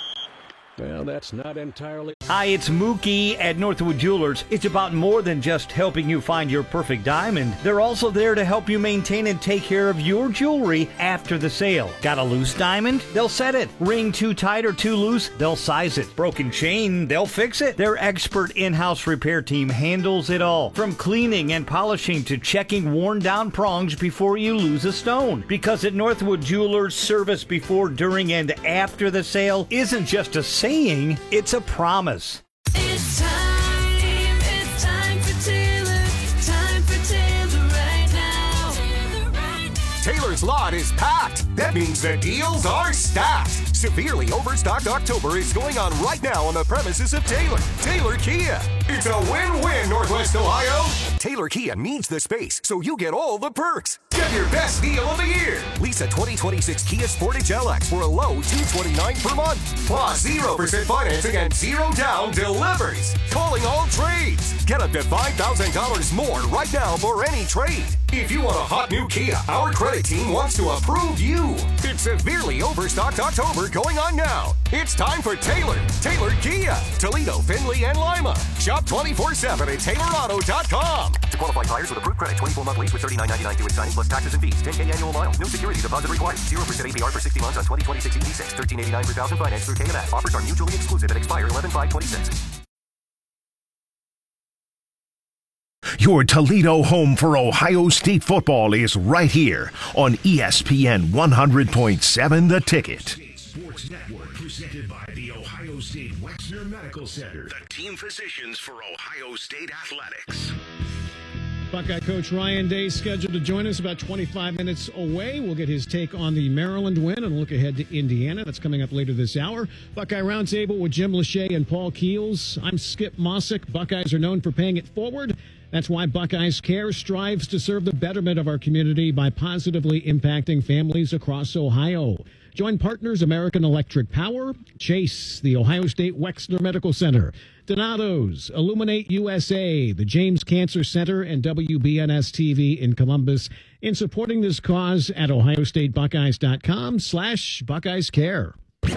Well, that's not entirely... Hi, it's Mookie at Northwood Jewelers. It's about more than just helping you find your perfect diamond. They're also there to help you maintain and take care of your jewelry after the sale. Got a loose diamond? They'll set it. Ring too tight or too loose? They'll size it. Broken chain? They'll fix it. Their expert in-house repair team handles it all. From cleaning and polishing to checking worn down prongs before you lose a stone. Because at Northwood Jewelers, service before, during, and after the sale isn't just a sale. Saying, it's a promise. It's time, it's time for Taylor, time for Taylor right now. Taylor right now. Taylor's lot is packed. That means the deals are stacked. Severely overstocked October is going on right now on the premises of Taylor. Taylor Kia. It's a win-win, Northwest Ohio. Taylor Kia needs the space, so you get all the perks. Get your best deal of the year. Lease a twenty twenty-six Kia Sportage L X for a low two hundred twenty-nine dollars per month. Plus zero percent financing and zero down delivers. Calling all trades. Get up to five thousand dollars more right now for any trade. If you want a hot new Kia, our credit team wants to approve you. It's severely overstocked October going on now. It's time for Taylor. Taylor Kia. Toledo, Findlay, and Lima. Shop twenty-four seven at Taylor Auto dot com. To qualified buyers with approved credit, twenty-four month lease with thirty-nine ninety-nine due at signing plus taxes and fees. ten K annual miles. No security deposit required. zero percent A P R for sixty months on twenty twenty-six E V six. thirteen eighty-nine per thousand finance through K M F. Offers are mutually exclusive and expire eleven five twenty-six. Your Toledo home for Ohio State football is right here on E S P N one hundred point seven The Ticket. Sports Network presented by the Ohio State Wexner Medical Center. The team physicians for Ohio State Athletics. Buckeye coach Ryan Day scheduled to join us about twenty-five minutes away. We'll get his take on the Maryland win and look ahead to Indiana. That's coming up later this hour. Buckeye Roundtable with Jim Lachey and Paul Keels. I'm Skip Mossick. Buckeyes are known for paying it forward. That's why Buckeyes Care strives to serve the betterment of our community by positively impacting families across Ohio. Join partners American Electric Power, Chase, the Ohio State Wexner Medical Center, Donato's, Illuminate U S A, the James Cancer Center, and W B N S T V in Columbus in supporting this cause at ohio state buckeyes dot com slash Buckeyes Care.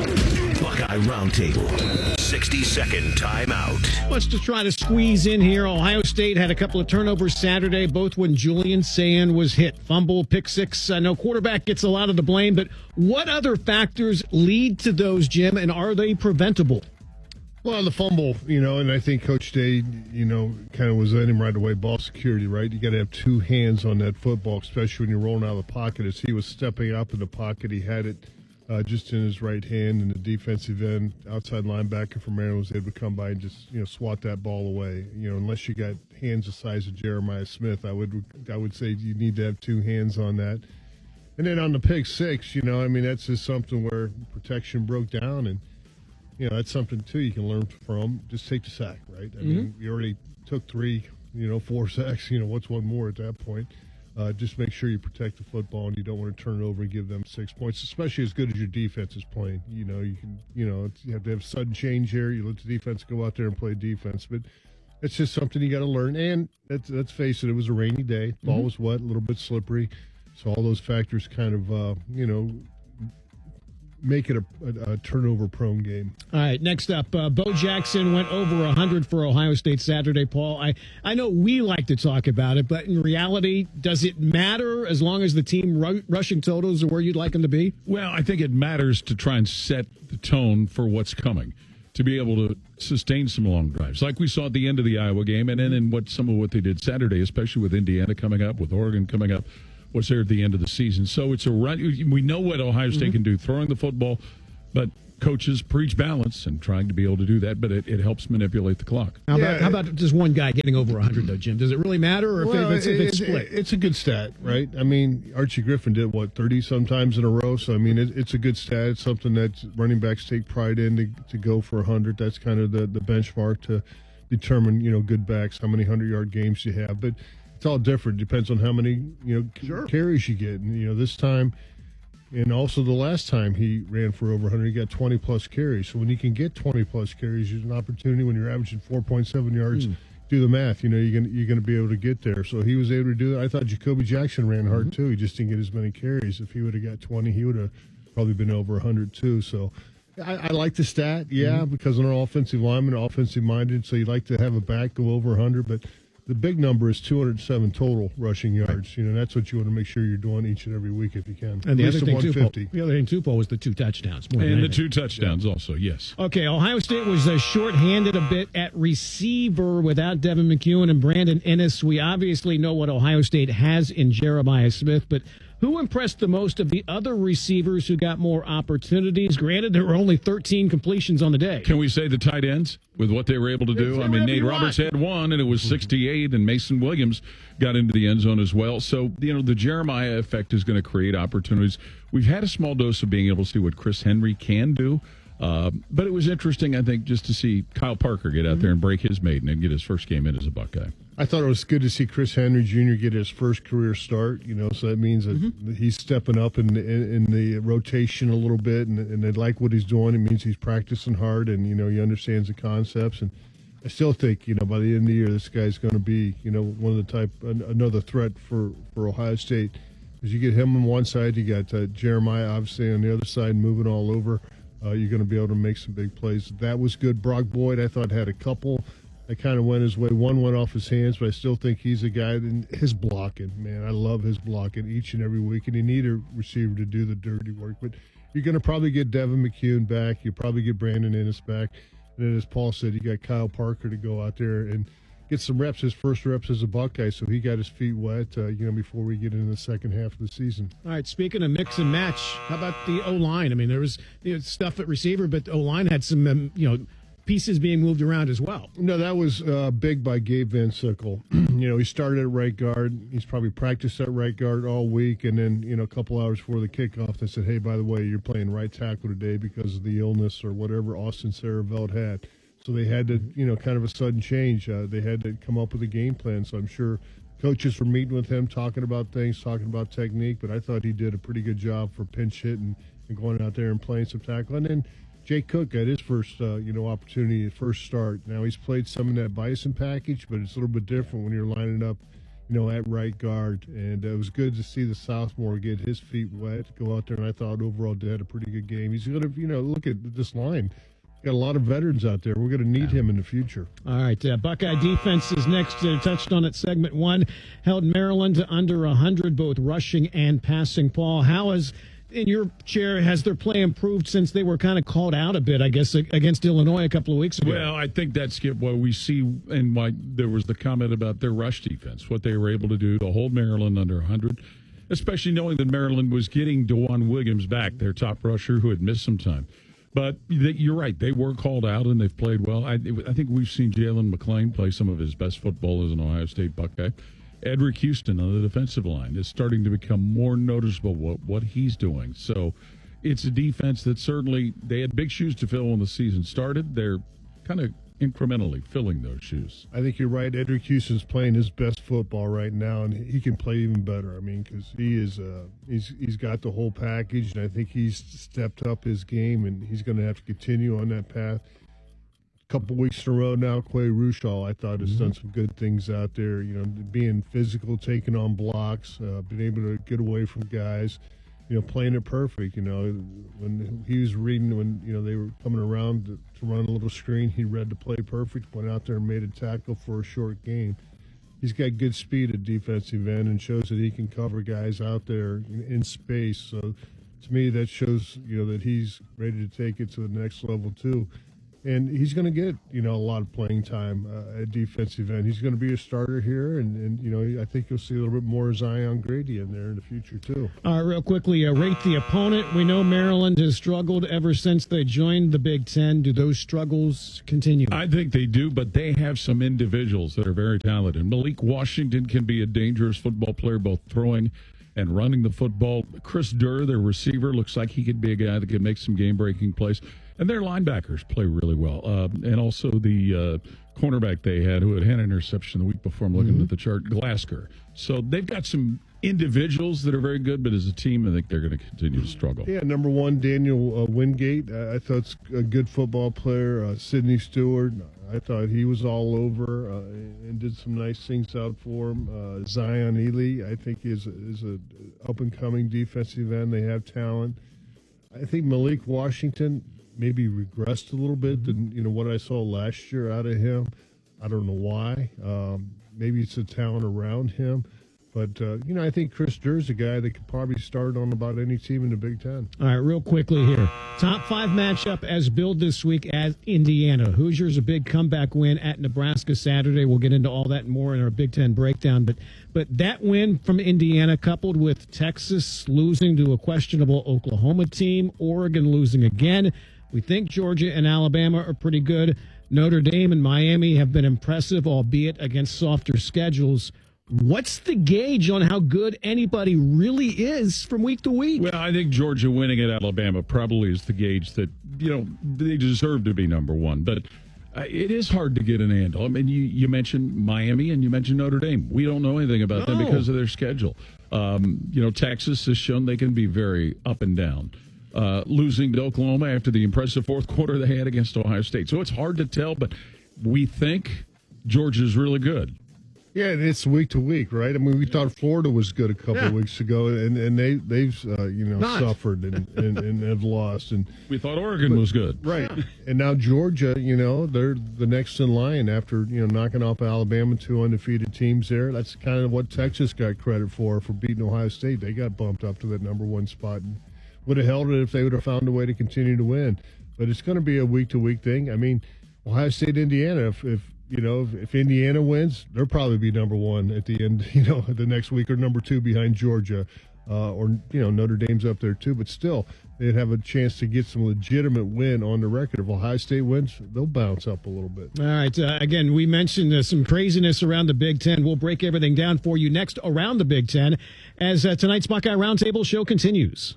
Buckeye Roundtable. sixty second timeout. Let's just try to squeeze in here. Ohio State had a couple of turnovers Saturday, both when Julian Sayin was hit. Fumble, pick six. I know quarterback gets a lot of the blame, but what other factors lead to those, Jim, and are they preventable? Well, the fumble, you know, and I think Coach Day, you know, kind of was at him right away. Ball security, right? You got to have two hands on that football, especially when you're rolling out of the pocket. As he was stepping up in the pocket, he had it uh, just in his right hand, and the defensive end, outside linebacker from Maryland, was able to come by and just, you know, swat that ball away. You know, unless you got hands the size of Jeremiah Smith, I would, I would say you need to have two hands on that. And then on the pick six, you know, I mean, that's just something where protection broke down, and you know, that's something, too, you can learn from. Just take the sack, right? I mm-hmm. mean, you already took three, you know, four sacks. You know, what's one more at that point? Uh, just make sure you protect the football, and you don't want to turn it over and give them six points, especially as good as your defense is playing. You know, you can, you know, you have to have sudden change here. You let the defense go out there and play defense. But it's just something you got to learn. And let's, let's face it, it was a rainy day. Ball Mhm. was wet, a little bit slippery. So all those factors kind of, uh, you know, make it a, a, a turnover-prone game. All right, next up, uh, Bo Jackson went over one hundred for Ohio State Saturday, Paul. I, I know we like to talk about it, but in reality, does it matter as long as the team ru- rushing totals are where you'd like them to be? Well, I think it matters to try and set the tone for what's coming, to be able to sustain some long drives, like we saw at the end of the Iowa game, and then in what some of what they did Saturday, especially with Indiana coming up, with Oregon coming up, was there at the end of the season. So it's a run. We know what Ohio State Mhm. can do, throwing the football, but coaches preach balance and trying to be able to do that, but it, it helps manipulate the clock. How about, how about just one guy getting over one hundred, though, Jim? Does it really matter, or if, Well, it, if it's, if it's it- split? it- it's a good stat, right? I mean, Archie Griffin did, what, thirty sometimes in a row? So, I mean, it, it's a good stat. It's something that running backs take pride in to, to go for one hundred. That's kind of the, the benchmark to determine, you know, good backs, how many hundred-yard games you have. But it's all different. Depends on how many, you know, carries you get. And, you know, this time, and also the last time he ran for over one hundred, he got twenty-plus carries. So when you can get twenty-plus carries, there's an opportunity when you're averaging four point seven yards. Hmm. Do the math. You know, you're gonna you're gonna be able to get there. So he was able to do that. I thought Jacoby Jackson ran hard Mm-hmm. too. He just didn't get as many carries. If he would have got twenty, he would have probably been over one hundred too. So I, I like the stat, yeah, Mm-hmm. because they're offensive linemen, offensive minded. So you like to have a back go over one hundred, but the big number is two hundred seven total rushing yards. You know, that's what you want to make sure you're doing each and every week if you can. And the At other least thing, a too, Paul, one fifty. the other thing, too, Paul, was the two touchdowns. More than And the anything. two touchdowns also, yes. Okay, Ohio State was uh, short-handed a bit at receiver without Devin McEwen and Brandon Ennis. We obviously know what Ohio State has in Jeremiah Smith, but who impressed the most of the other receivers who got more opportunities? Granted, there were only thirteen completions on the day. Can we say the tight ends with what they were able to do? Say I mean, whatever Nate you Roberts want. had one, and it was sixty-eight, and Mason Williams got into the end zone as well. So, you know, the Jeremiah effect is going to create opportunities. We've had a small dose of being able to see what Chris Henry can do. Uh, but it was interesting, I think, just to see Kyle Parker get out there and break his maiden and get his first game in as a Buckeye. I thought it was good to see Chris Henry Junior get his first career start. You know, so that means that Mm-hmm. he's stepping up in, in in the rotation a little bit, and, and they like what he's doing. It means he's practicing hard, and you know he understands the concepts. And I still think, you know, by the end of the year, this guy's going to be, you know, one of the type an, another threat for for Ohio State. Because you get him on one side, you got uh, Jeremiah obviously on the other side, moving all over. Uh, you're going to be able to make some big plays. That was good. Brock Boyd, I thought, had a couple that kind of went his way. One went off his hands, but I still think he's a guy that his blocking, man. I love his blocking each and every week, and you need a receiver to do the dirty work. But you're going to probably get Devin McEwen back. You'll probably get Brandon Ennis back. And then, as Paul said, you got Kyle Parker to go out there and get some reps, his first reps as a Buckeye, so he got his feet wet, uh, you know, before we get into the second half of the season. All right, speaking of mix and match, how about the O-line? I mean, there was you know, stuff at receiver, but the O-line had some, um, you know, pieces being moved around as well. No, that was uh, big by Gabe Van Sickle. you know, he started at right guard. He's probably practiced at right guard all week, and then, you know, a couple hours before the kickoff, they said, hey, by the way, you're playing right tackle today because of the illness or whatever Austin Saravelt had. So they had to, you know, kind of a sudden change. Uh, they had to come up with a game plan. So I'm sure coaches were meeting with him, talking about things, talking about technique. But I thought he did a pretty good job for pinch hitting and going out there and playing some tackle. And then Jake Cook got his first, uh, you know, opportunity, first start. Now he's played some in that Bison package, but it's a little bit different when you're lining up, you know, at right guard. And it was good to see the sophomore get his feet wet, go out there. And I thought overall did had a pretty good game. He's going to, you know, look at this line. Got a lot of veterans out there. We're going to need him in the future. All right, uh, Buckeye defense is next. Uh, touched on it, segment one. Held Maryland to under one hundred, both rushing and passing. Paul, how has, in your chair, has their play improved since they were kind of called out a bit, I guess, against Illinois a couple of weeks ago? Well, I think that's Skip, what we see, and why there was the comment about their rush defense, what they were able to do to hold Maryland under one hundred, especially knowing that Maryland was getting DeJuan Williams back, their top rusher who had missed some time. But you're right. They were called out, and they've played well. I, I think we've seen Jalen McClain play some of his best football as an Ohio State Buckeye. Edric Houston on the defensive line is starting to become more noticeable what, what he's doing. So it's a defense that certainly they had big shoes to fill when the season started. They're kind of incrementally filling those shoes. I think you're right. Edric Houston's playing his best football right now, and he can play even better. I mean, because he is, uh, he's he's got the whole package, and I think he's stepped up his game, and he's going to have to continue on that path. couple weeks in a row now, Clay Rushall, I thought, has done some good things out there. You know, being physical, taking on blocks, uh, being able to get away from guys, you know, playing it perfect. You know, when he was reading, when, you know, they were coming around to, to run a little screen, he read the play perfect, went out there and made a tackle for a short game. He's got good speed at defensive end and shows that he can cover guys out there in, in space. So, to me, that shows, you know, that he's ready to take it to the next level, too. And he's going to get, you know, a lot of playing time uh, at defensive end. He's going to be a starter here, and, and, you know, I think you'll see a little bit more Zion Grady in there in the future, too. All right, real quickly, uh, rate the opponent. We know Maryland has struggled ever since they joined the Big Ten. Do those struggles continue? I think they do, but they have some individuals that are very talented. Malik Washington can be a dangerous football player, both throwing and running the football. Chris Durr, their receiver, looks like he could be a guy that could make some game-breaking plays. And their linebackers play really well. Uh, and also the uh, cornerback they had, who had had an interception the week before, I'm looking Mm-hmm. at the chart, Glasgow. So they've got some individuals that are very good, but as a team, I think they're going to continue to struggle. Yeah, number one, Daniel uh, Wingate. Uh, I thought it's a good football player. Uh, Sidney Stewart, I thought he was all over uh, and did some nice things out for him. Uh, Zion Ely, I think, is, is a up-and-coming defensive end. They have talent. I think Malik Washington maybe regressed a little bit than, you know, what I saw last year out of him. I don't know why. Um, maybe it's the talent around him. But, uh, you know, I think Chris Durr's a guy that could probably start on about any team in the Big Ten. All right, real quickly here. Top five matchup as billed this week at Indiana. Hoosiers a big comeback win at Nebraska Saturday. We'll get into all that and more in our Big Ten breakdown. But but that win from Indiana, coupled with Texas losing to a questionable Oklahoma team, Oregon losing again. We think Georgia and Alabama are pretty good. Notre Dame and Miami have been impressive, albeit against softer schedules. What's the gauge on how good anybody really is from week to week? Well, I think Georgia winning at Alabama probably is the gauge that, you know, they deserve to be number one. But uh, it is hard to get an handle. I mean, you, you mentioned Miami and you mentioned Notre Dame. We don't know anything about No. them because of their schedule. Um, you know, Texas has shown they can be very up and down. Uh, losing to Oklahoma after the impressive fourth quarter they had against Ohio State. So it's hard to tell, but we think Georgia's really good. Yeah, and it's week to week, right? I mean, we thought Florida was good a couple Yeah. of weeks ago, and, and they, they've, uh, you know, Not. suffered and, and, and have lost. And We thought Oregon but- was good. Right. And now Georgia, you know, they're the next in line after, you know, knocking off Alabama, two undefeated teams there. That's kind of what Texas got credit for, for beating Ohio State. They got bumped up to that number one spot and would have held it if they would have found a way to continue to win. But it's going to be a week-to-week thing. I mean, Ohio State, Indiana, if, if you know, if, if Indiana wins, they'll probably be number one at the end, you know, the next week, or number two behind Georgia. Uh, or, you know, Notre Dame's up there too. But still, they'd have a chance to get some legitimate win on the record. If Ohio State wins, they'll bounce up a little bit. All right. Uh, again, we mentioned uh, some craziness around the Big Ten. We'll break everything down for you next around the Big Ten as uh, tonight's Buckeye Roundtable show continues.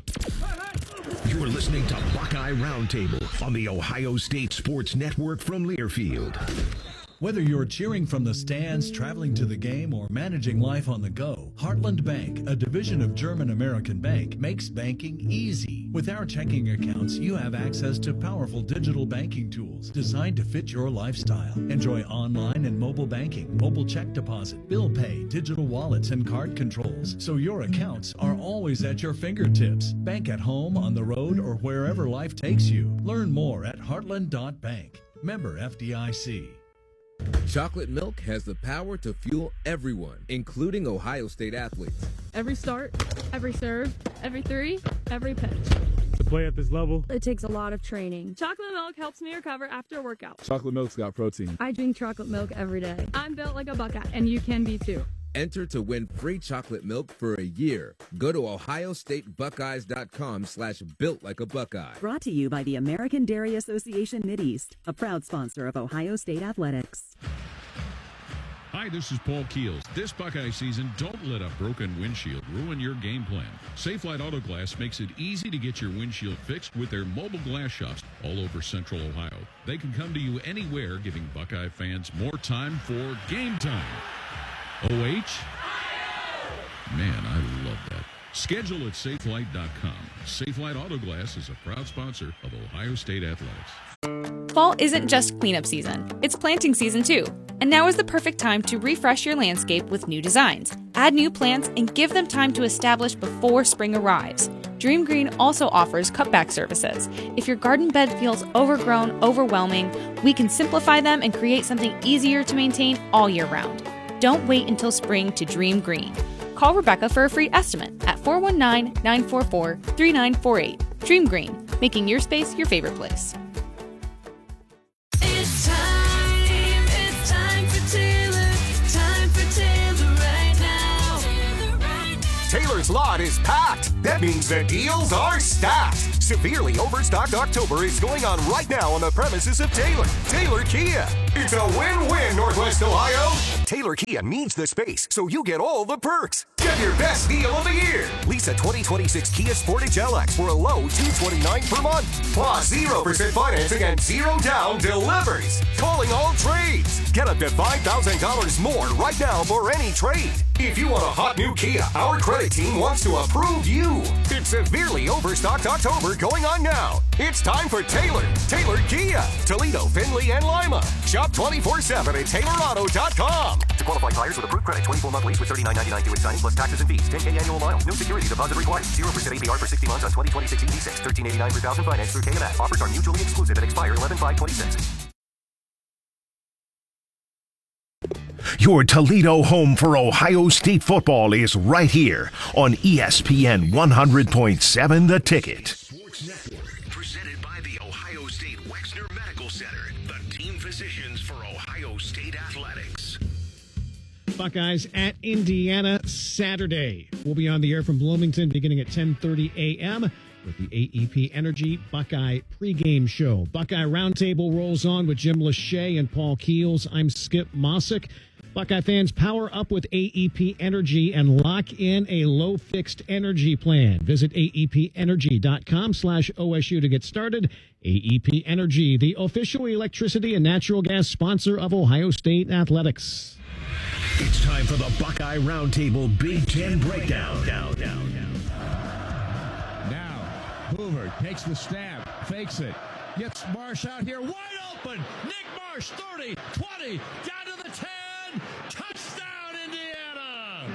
You're listening to Buckeye Roundtable on the Ohio State Sports Network from Learfield. Whether you're cheering from the stands, traveling to the game, or managing life on the go, Heartland Bank, a division of German American Bank, makes banking easy. With our checking accounts, you have access to powerful digital banking tools designed to fit your lifestyle. Enjoy online and mobile banking, mobile check deposit, bill pay, digital wallets, and card controls, so your accounts are always at your fingertips. Bank at home, on the road, or wherever life takes you. Learn more at heartland dot bank. Member F D I C. Chocolate milk has the power to fuel everyone, including Ohio State athletes. Every start, every serve, every three, every pitch. To play at this level, It takes a lot of training. Chocolate milk helps me recover after a workout. chocolate milk's got protein. I drink chocolate milk every day. I'm built like a Buckeye, and you can be too. Enter to win free chocolate milk for a year. Go to ohio state buckeyes dot com slash built like a Buckeye. Brought to you by the American Dairy Association Mideast, a proud sponsor of Ohio State Athletics. Hi, this is Paul Keels. This Buckeye season, don't let a broken windshield ruin your game plan. Safelite Auto Glass makes it easy to get your windshield fixed with their mobile glass shops all over Central Ohio. They can come to you anywhere, giving Buckeye fans more time for game time. O H? Man, I love that. Schedule at safelite dot com. Safelite Auto Glass is a proud sponsor of Ohio State Athletics. Fall isn't just cleanup season, it's planting season too. And now is the perfect time to refresh your landscape with new designs. Add new plants and give them time to establish before spring arrives. Dream Green also offers cutback services. If your garden bed feels overgrown, overwhelming, we can simplify them and create something easier to maintain all year round. Don't wait until spring to dream green. Call Rebecca for a free estimate at four one nine, nine four four, three nine four eight. Dream Green, making your space your favorite place. It's time, it's time for Taylor, time for Taylor right now. Taylor right now. Taylor's lot is packed. That means the deals are stacked. Severely overstocked October is going on right now on the premises of Taylor. Taylor Kia. It's a win-win, Northwest Ohio. Taylor Kia needs the space, so you get all the perks. Get your best deal of the year. Lease a twenty twenty-six Kia Sportage L X for a low two hundred twenty-nine dollars per month. Plus zero percent financing and zero down delivers. Calling all trades. Get up to five thousand dollars more right now for any trade. If you want a hot new Kia, our credit team wants to approve you. It's severely overstocked October going on now. It's time for Taylor. Taylor Kia. Toledo, Findlay, and Lima. Shop twenty-four seven at Taylor Auto dot com. To qualify buyers with approved credit, twenty-four month lease with thirty-nine ninety-nine due at signing plus taxes and fees. ten K annual miles. No security deposit required. zero percent A P R for sixty months on twenty twenty-six E D six. thirteen eighty-nine per thousand finance through K M S. Offers are mutually exclusive and expire eleven five twenty-six. Your Toledo home for Ohio State football is right here on E S P N one hundred point seven The Ticket. Sports Network, presented by the Ohio State Wexner Medical Center, the team physicians for Ohio State athletics. Buckeyes at Indiana Saturday. We'll be on the air from Bloomington beginning at ten thirty a.m. with the A E P Energy Buckeye pregame show. Buckeye Roundtable rolls on with Jim Lachey and Paul Keels. I'm Skip Mossick. Buckeye fans, power up with A E P Energy and lock in a low fixed energy plan. Visit aepenergy.com slash OSU to get started. A E P Energy, the official electricity and natural gas sponsor of Ohio State athletics. It's time for the Buckeye Roundtable Big Ten Breakdown. Down, down, down. Now, Hoover takes the stab, fakes it, gets Marsh out here wide open. Nick Marsh, thirty, twenty, down to the ten. Touchdown, Indiana!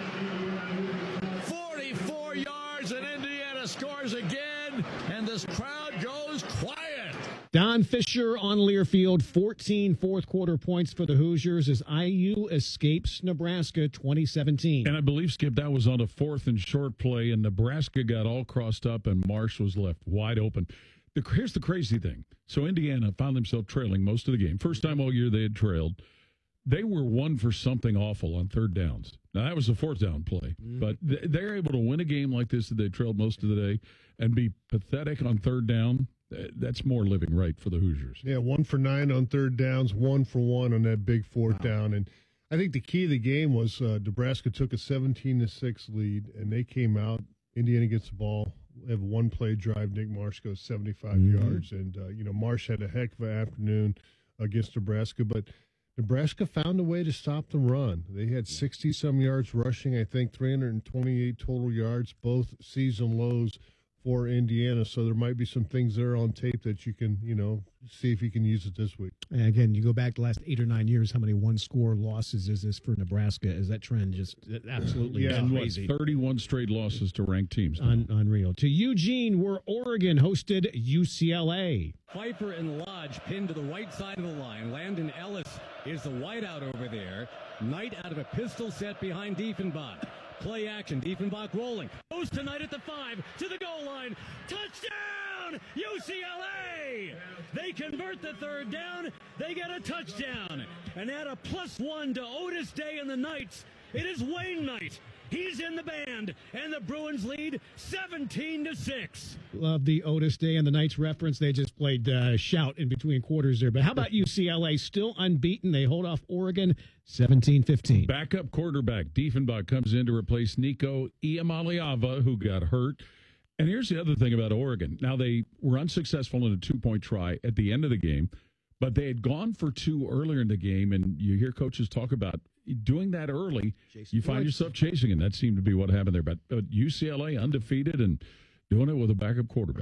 forty-four yards, and Indiana scores again, and this crowd goes quiet. Don Fisher on Learfield, fourteen fourth quarter points for the Hoosiers as I U escapes Nebraska twenty seventeen. And I believe, Skip, that was on a fourth and short play, and Nebraska got all crossed up, and Marsh was left wide open. The, here's the crazy thing. So Indiana found themselves trailing most of the game. First time all year they had trailed. They were one for something awful on third downs. Now, that was a fourth down play, mm. but th- they're able to win a game like this that they trailed most of the day and be pathetic on third down. That's more living right for the Hoosiers. Yeah, one for nine on third downs, one for one on that big fourth wow. down. And I think the key of the game was uh, Nebraska took a seventeen to six lead, and they came out. Indiana gets the ball, have a one-play drive. Nick Marsh goes seventy-five mm-hmm. yards. And, uh, you know, Marsh had a heck of an afternoon against Nebraska, but Nebraska found a way to stop the run. They had sixty-some yards rushing, I think three hundred twenty-eight total yards, both season lows for Indiana. So there might be some things there on tape that you can, you know, see if you can use it this week. And again, you go back the last eight or nine years, how many one-score losses is this for Nebraska? Is that trend just absolutely yeah, crazy? What, thirty-one straight losses to ranked teams. Un- unreal. To Eugene, where Oregon hosted U C L A. Piper and Lodge pinned to the right side of the line. Landon Ellis is the wideout over there. Knight out of a pistol set behind Diefenbach. Play action. Diefenbach rolling. Goes to Knight at the five. To the goal line. Touchdown! U C L A! They convert the third down. They get a touchdown. And add a plus one to Otis Day and the Knights. It is Wayne Knight. He's in the band, and the Bruins lead seventeen to six. Love the Otis Day and the Knights reference. They just played uh, shout in between quarters there. But how about U C L A? Still unbeaten. They hold off Oregon seventeen fifteen. Backup quarterback Diefenbach comes in to replace Nico Iamaleava, who got hurt. And here's the other thing about Oregon. Now, they were unsuccessful in a two-point try at the end of the game, but they had gone for two earlier in the game, and you hear coaches talk about doing that early, chasing you find points. yourself chasing, and that seemed to be what happened there. But, but U C L A undefeated and doing it with a backup quarterback.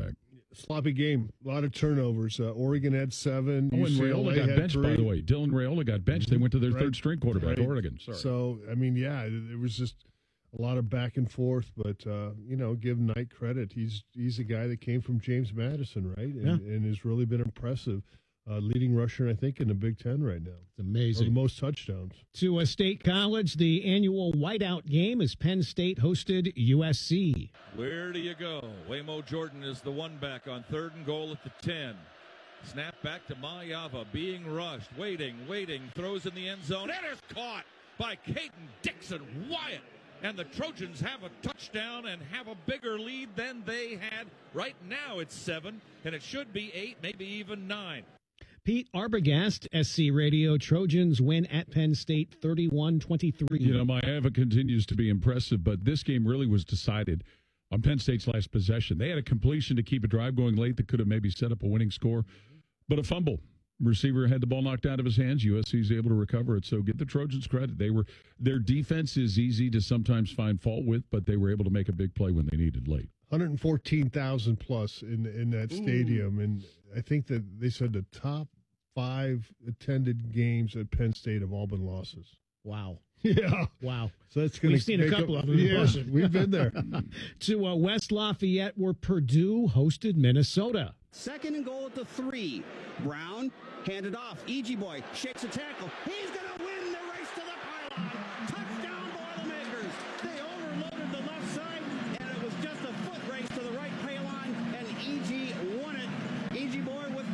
sloppy game. A lot of turnovers. Uh, Oregon had seven. Oh, and U C L A Raiola got had benched, three. by the way. Dylan Raiola got benched. They went to their Right. third string quarterback, Right. Oregon. Sorry. So, I mean, yeah, it, it was just a lot of back and forth. But, uh, you know, give Knight credit. He's he's a guy that came from James Madison, right? And, Yeah. and has really been impressive. Uh, leading rusher, I think, in the Big Ten right now. It's amazing. Or the most touchdowns. To a State College, the annual whiteout game as Penn State hosted U S C. Where do you go? Waymo Jordan is the one back on third and goal at the ten. Snap back to Mayava, being rushed, waiting, waiting, throws in the end zone. It is caught by Caden Dixon Wyatt. And the Trojans have a touchdown and have a bigger lead than they had. Right now it's seven, and it should be eight, maybe even nine. Pete Arbogast, S C Radio. Trojans win at Penn State thirty-one twenty-three. You know, Mayava continues to be impressive, but this game really was decided on Penn State's last possession. They had a completion to keep a drive going late that could have maybe set up a winning score, but a fumble. Receiver had the ball knocked out of his hands. U S C is able to recover it, so give the Trojans credit. They were their defense is easy to sometimes find fault with, but they were able to make a big play when they needed late. one hundred fourteen thousand plus in in that stadium, and I think that they said the top five attended games at Penn State have all been losses. Wow. Yeah. Wow. So that's going We've seen a couple of them. in Yeah, person. we've been there. To uh, West Lafayette, where Purdue hosted Minnesota. Second and goal at the three. Brown handed off. E G Boy shakes a tackle. He's going to win the race to the pylon. Touchdown, Boilermakers. They overloaded the left side, and it was just a foot race to the right pylon, and E G won it. E G Boy with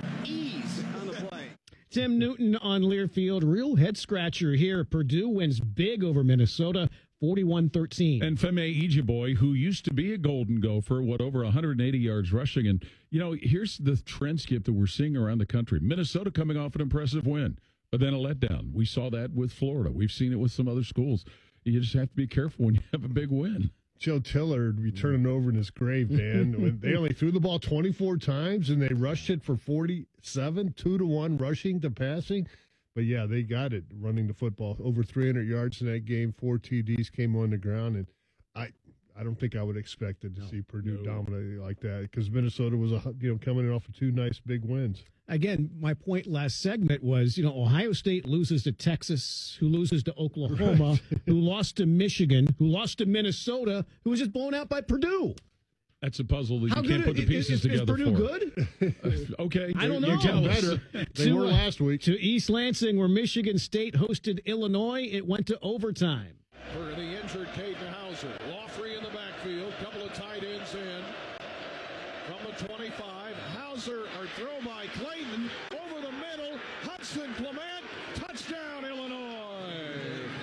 ease on the play. Tim Newton on Learfield. Real head scratcher here. Purdue wins big over Minnesota, forty-one thirteen. And Femi Ijiboy, who used to be a Golden Gopher, what, over one hundred eighty yards rushing. And, you know, here's the trend skip that we're seeing around the country. Minnesota coming off an impressive win, but then a letdown. We saw that with Florida. We've seen it with some other schools. You just have to be careful when you have a big win. Joe Tiller would be turning over in his grave, man. When they only threw the ball twenty-four times, and they rushed it for forty-seven, two to one rushing to passing. But, yeah, they got it running the football. Over three hundred yards in that game, four T Ds came on the ground. And I I don't think I would expect it to no, see Purdue no. dominate like that because Minnesota was a, you know coming in off of two nice big wins. Again, my point last segment was, you know, Ohio State loses to Texas, who loses to Oklahoma, who lost to Michigan, who lost to Minnesota, who was just blown out by Purdue. That's a puzzle that How you can't good, put the pieces is, together is Purdue for. good? uh, okay. I don't know. You're jealous. Better. They to, were last week. To East Lansing, where Michigan State hosted Illinois, it went to overtime. For the injured Caden Hauser. Lawfrey in the backfield. Couple of tight ends in. From the twenty-five. Hauser, or throw by Clayton. Over the middle. Hudson Clement. Touchdown, Illinois.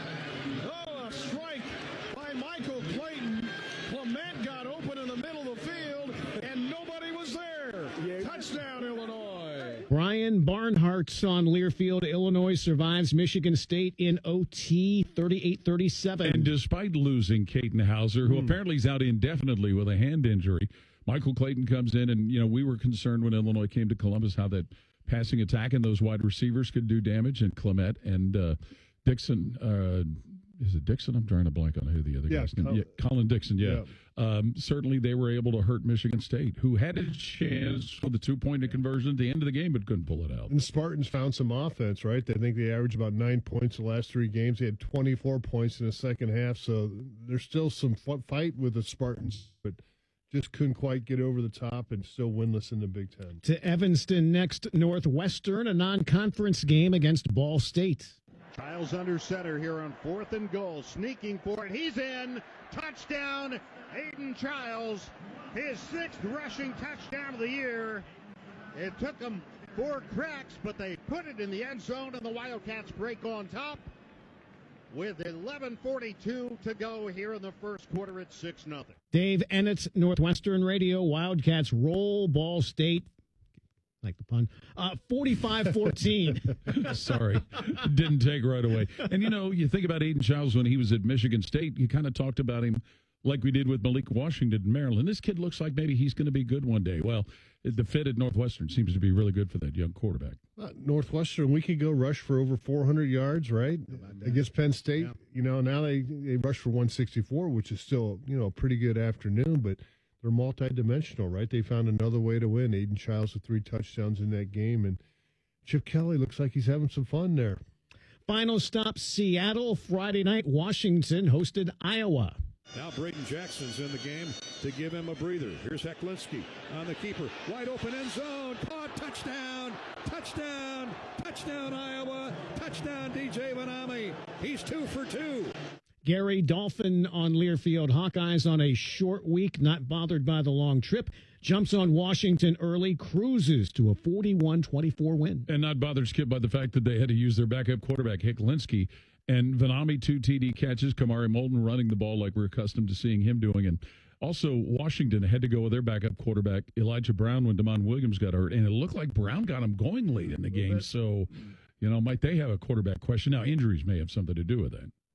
Oh, a strike by Michael Clayton. Clement got open in the middle of the field, and nobody was there. Touchdown, Illinois. Brian Barnhart on Learfield. Illinois survives Michigan State in O T, thirty-eight thirty-seven. And despite losing Caden Hauser, who mm. apparently is out indefinitely with a hand injury, Michael Clayton comes in, and, you know, we were concerned when Illinois came to Columbus how that passing attack and those wide receivers could do damage, and Clement and uh, Dixon, uh, is it Dixon? I'm trying to blank on who the other yeah, guy's name. Col- yeah, Colin Dixon, yeah. yeah. Um, certainly they were able to hurt Michigan State, who had a chance for the two-point conversion at the end of the game but couldn't pull it out. And Spartans found some offense, right? I think they averaged about nine points the last three games. They had twenty-four points in the second half, so there's still some fight with the Spartans, but just couldn't quite get over the top and still winless in the Big Ten. To Evanston next, Northwestern, a non-conference game against Ball State. Childs under center here on fourth and goal. Sneaking for it. He's in. Touchdown, Aiden Childs. His sixth rushing touchdown of the year. It took him four cracks, but they put it in the end zone, and the Wildcats break on top. With eleven forty-two to go here in the first quarter, it's six nothing. Dave Ennett, Northwestern Radio. Wildcats roll Ball State. Like the pun. Uh, forty-five fourteen. Sorry. Didn't take right away. And, you know, you think about Aiden Childs when he was at Michigan State, you kind of talked about him like we did with Malik Washington in Maryland. This kid looks like maybe he's going to be good one day. Well, the fit at Northwestern seems to be really good for that young quarterback. Uh, Northwestern, we could go rush for over four hundred yards, right? Against Penn State. Yeah. You know, now they, they rush for one sixty-four, which is still, you know, a pretty good afternoon, but the they're multidimensional, right? They found another way to win. Aiden Childs with three touchdowns in that game, and Chip Kelly looks like he's having some fun there. Final stop, Seattle. Friday night, Washington hosted Iowa. Now Braden Jackson's in the game to give him a breather. Here's Heklinski on the keeper. Wide open end zone. Caught. Touchdown. Touchdown. Touchdown, Iowa. Touchdown, D J Vanami. He's two for two. Gary Dolphin on Learfield. Hawkeyes on a short week, not bothered by the long trip. Jumps on Washington early, cruises to a forty-one twenty-four win. And not bothered, Skip, by the fact that they had to use their backup quarterback, Heklinski. And Vanami, two T D catches. Kamari Molden running the ball like we're accustomed to seeing him doing. And also, Washington had to go with their backup quarterback, Elijah Brown, when Damon Williams got hurt. And it looked like Brown got him going late in the game. So, you know, might they have a quarterback question? Now, injuries may have something to do with that.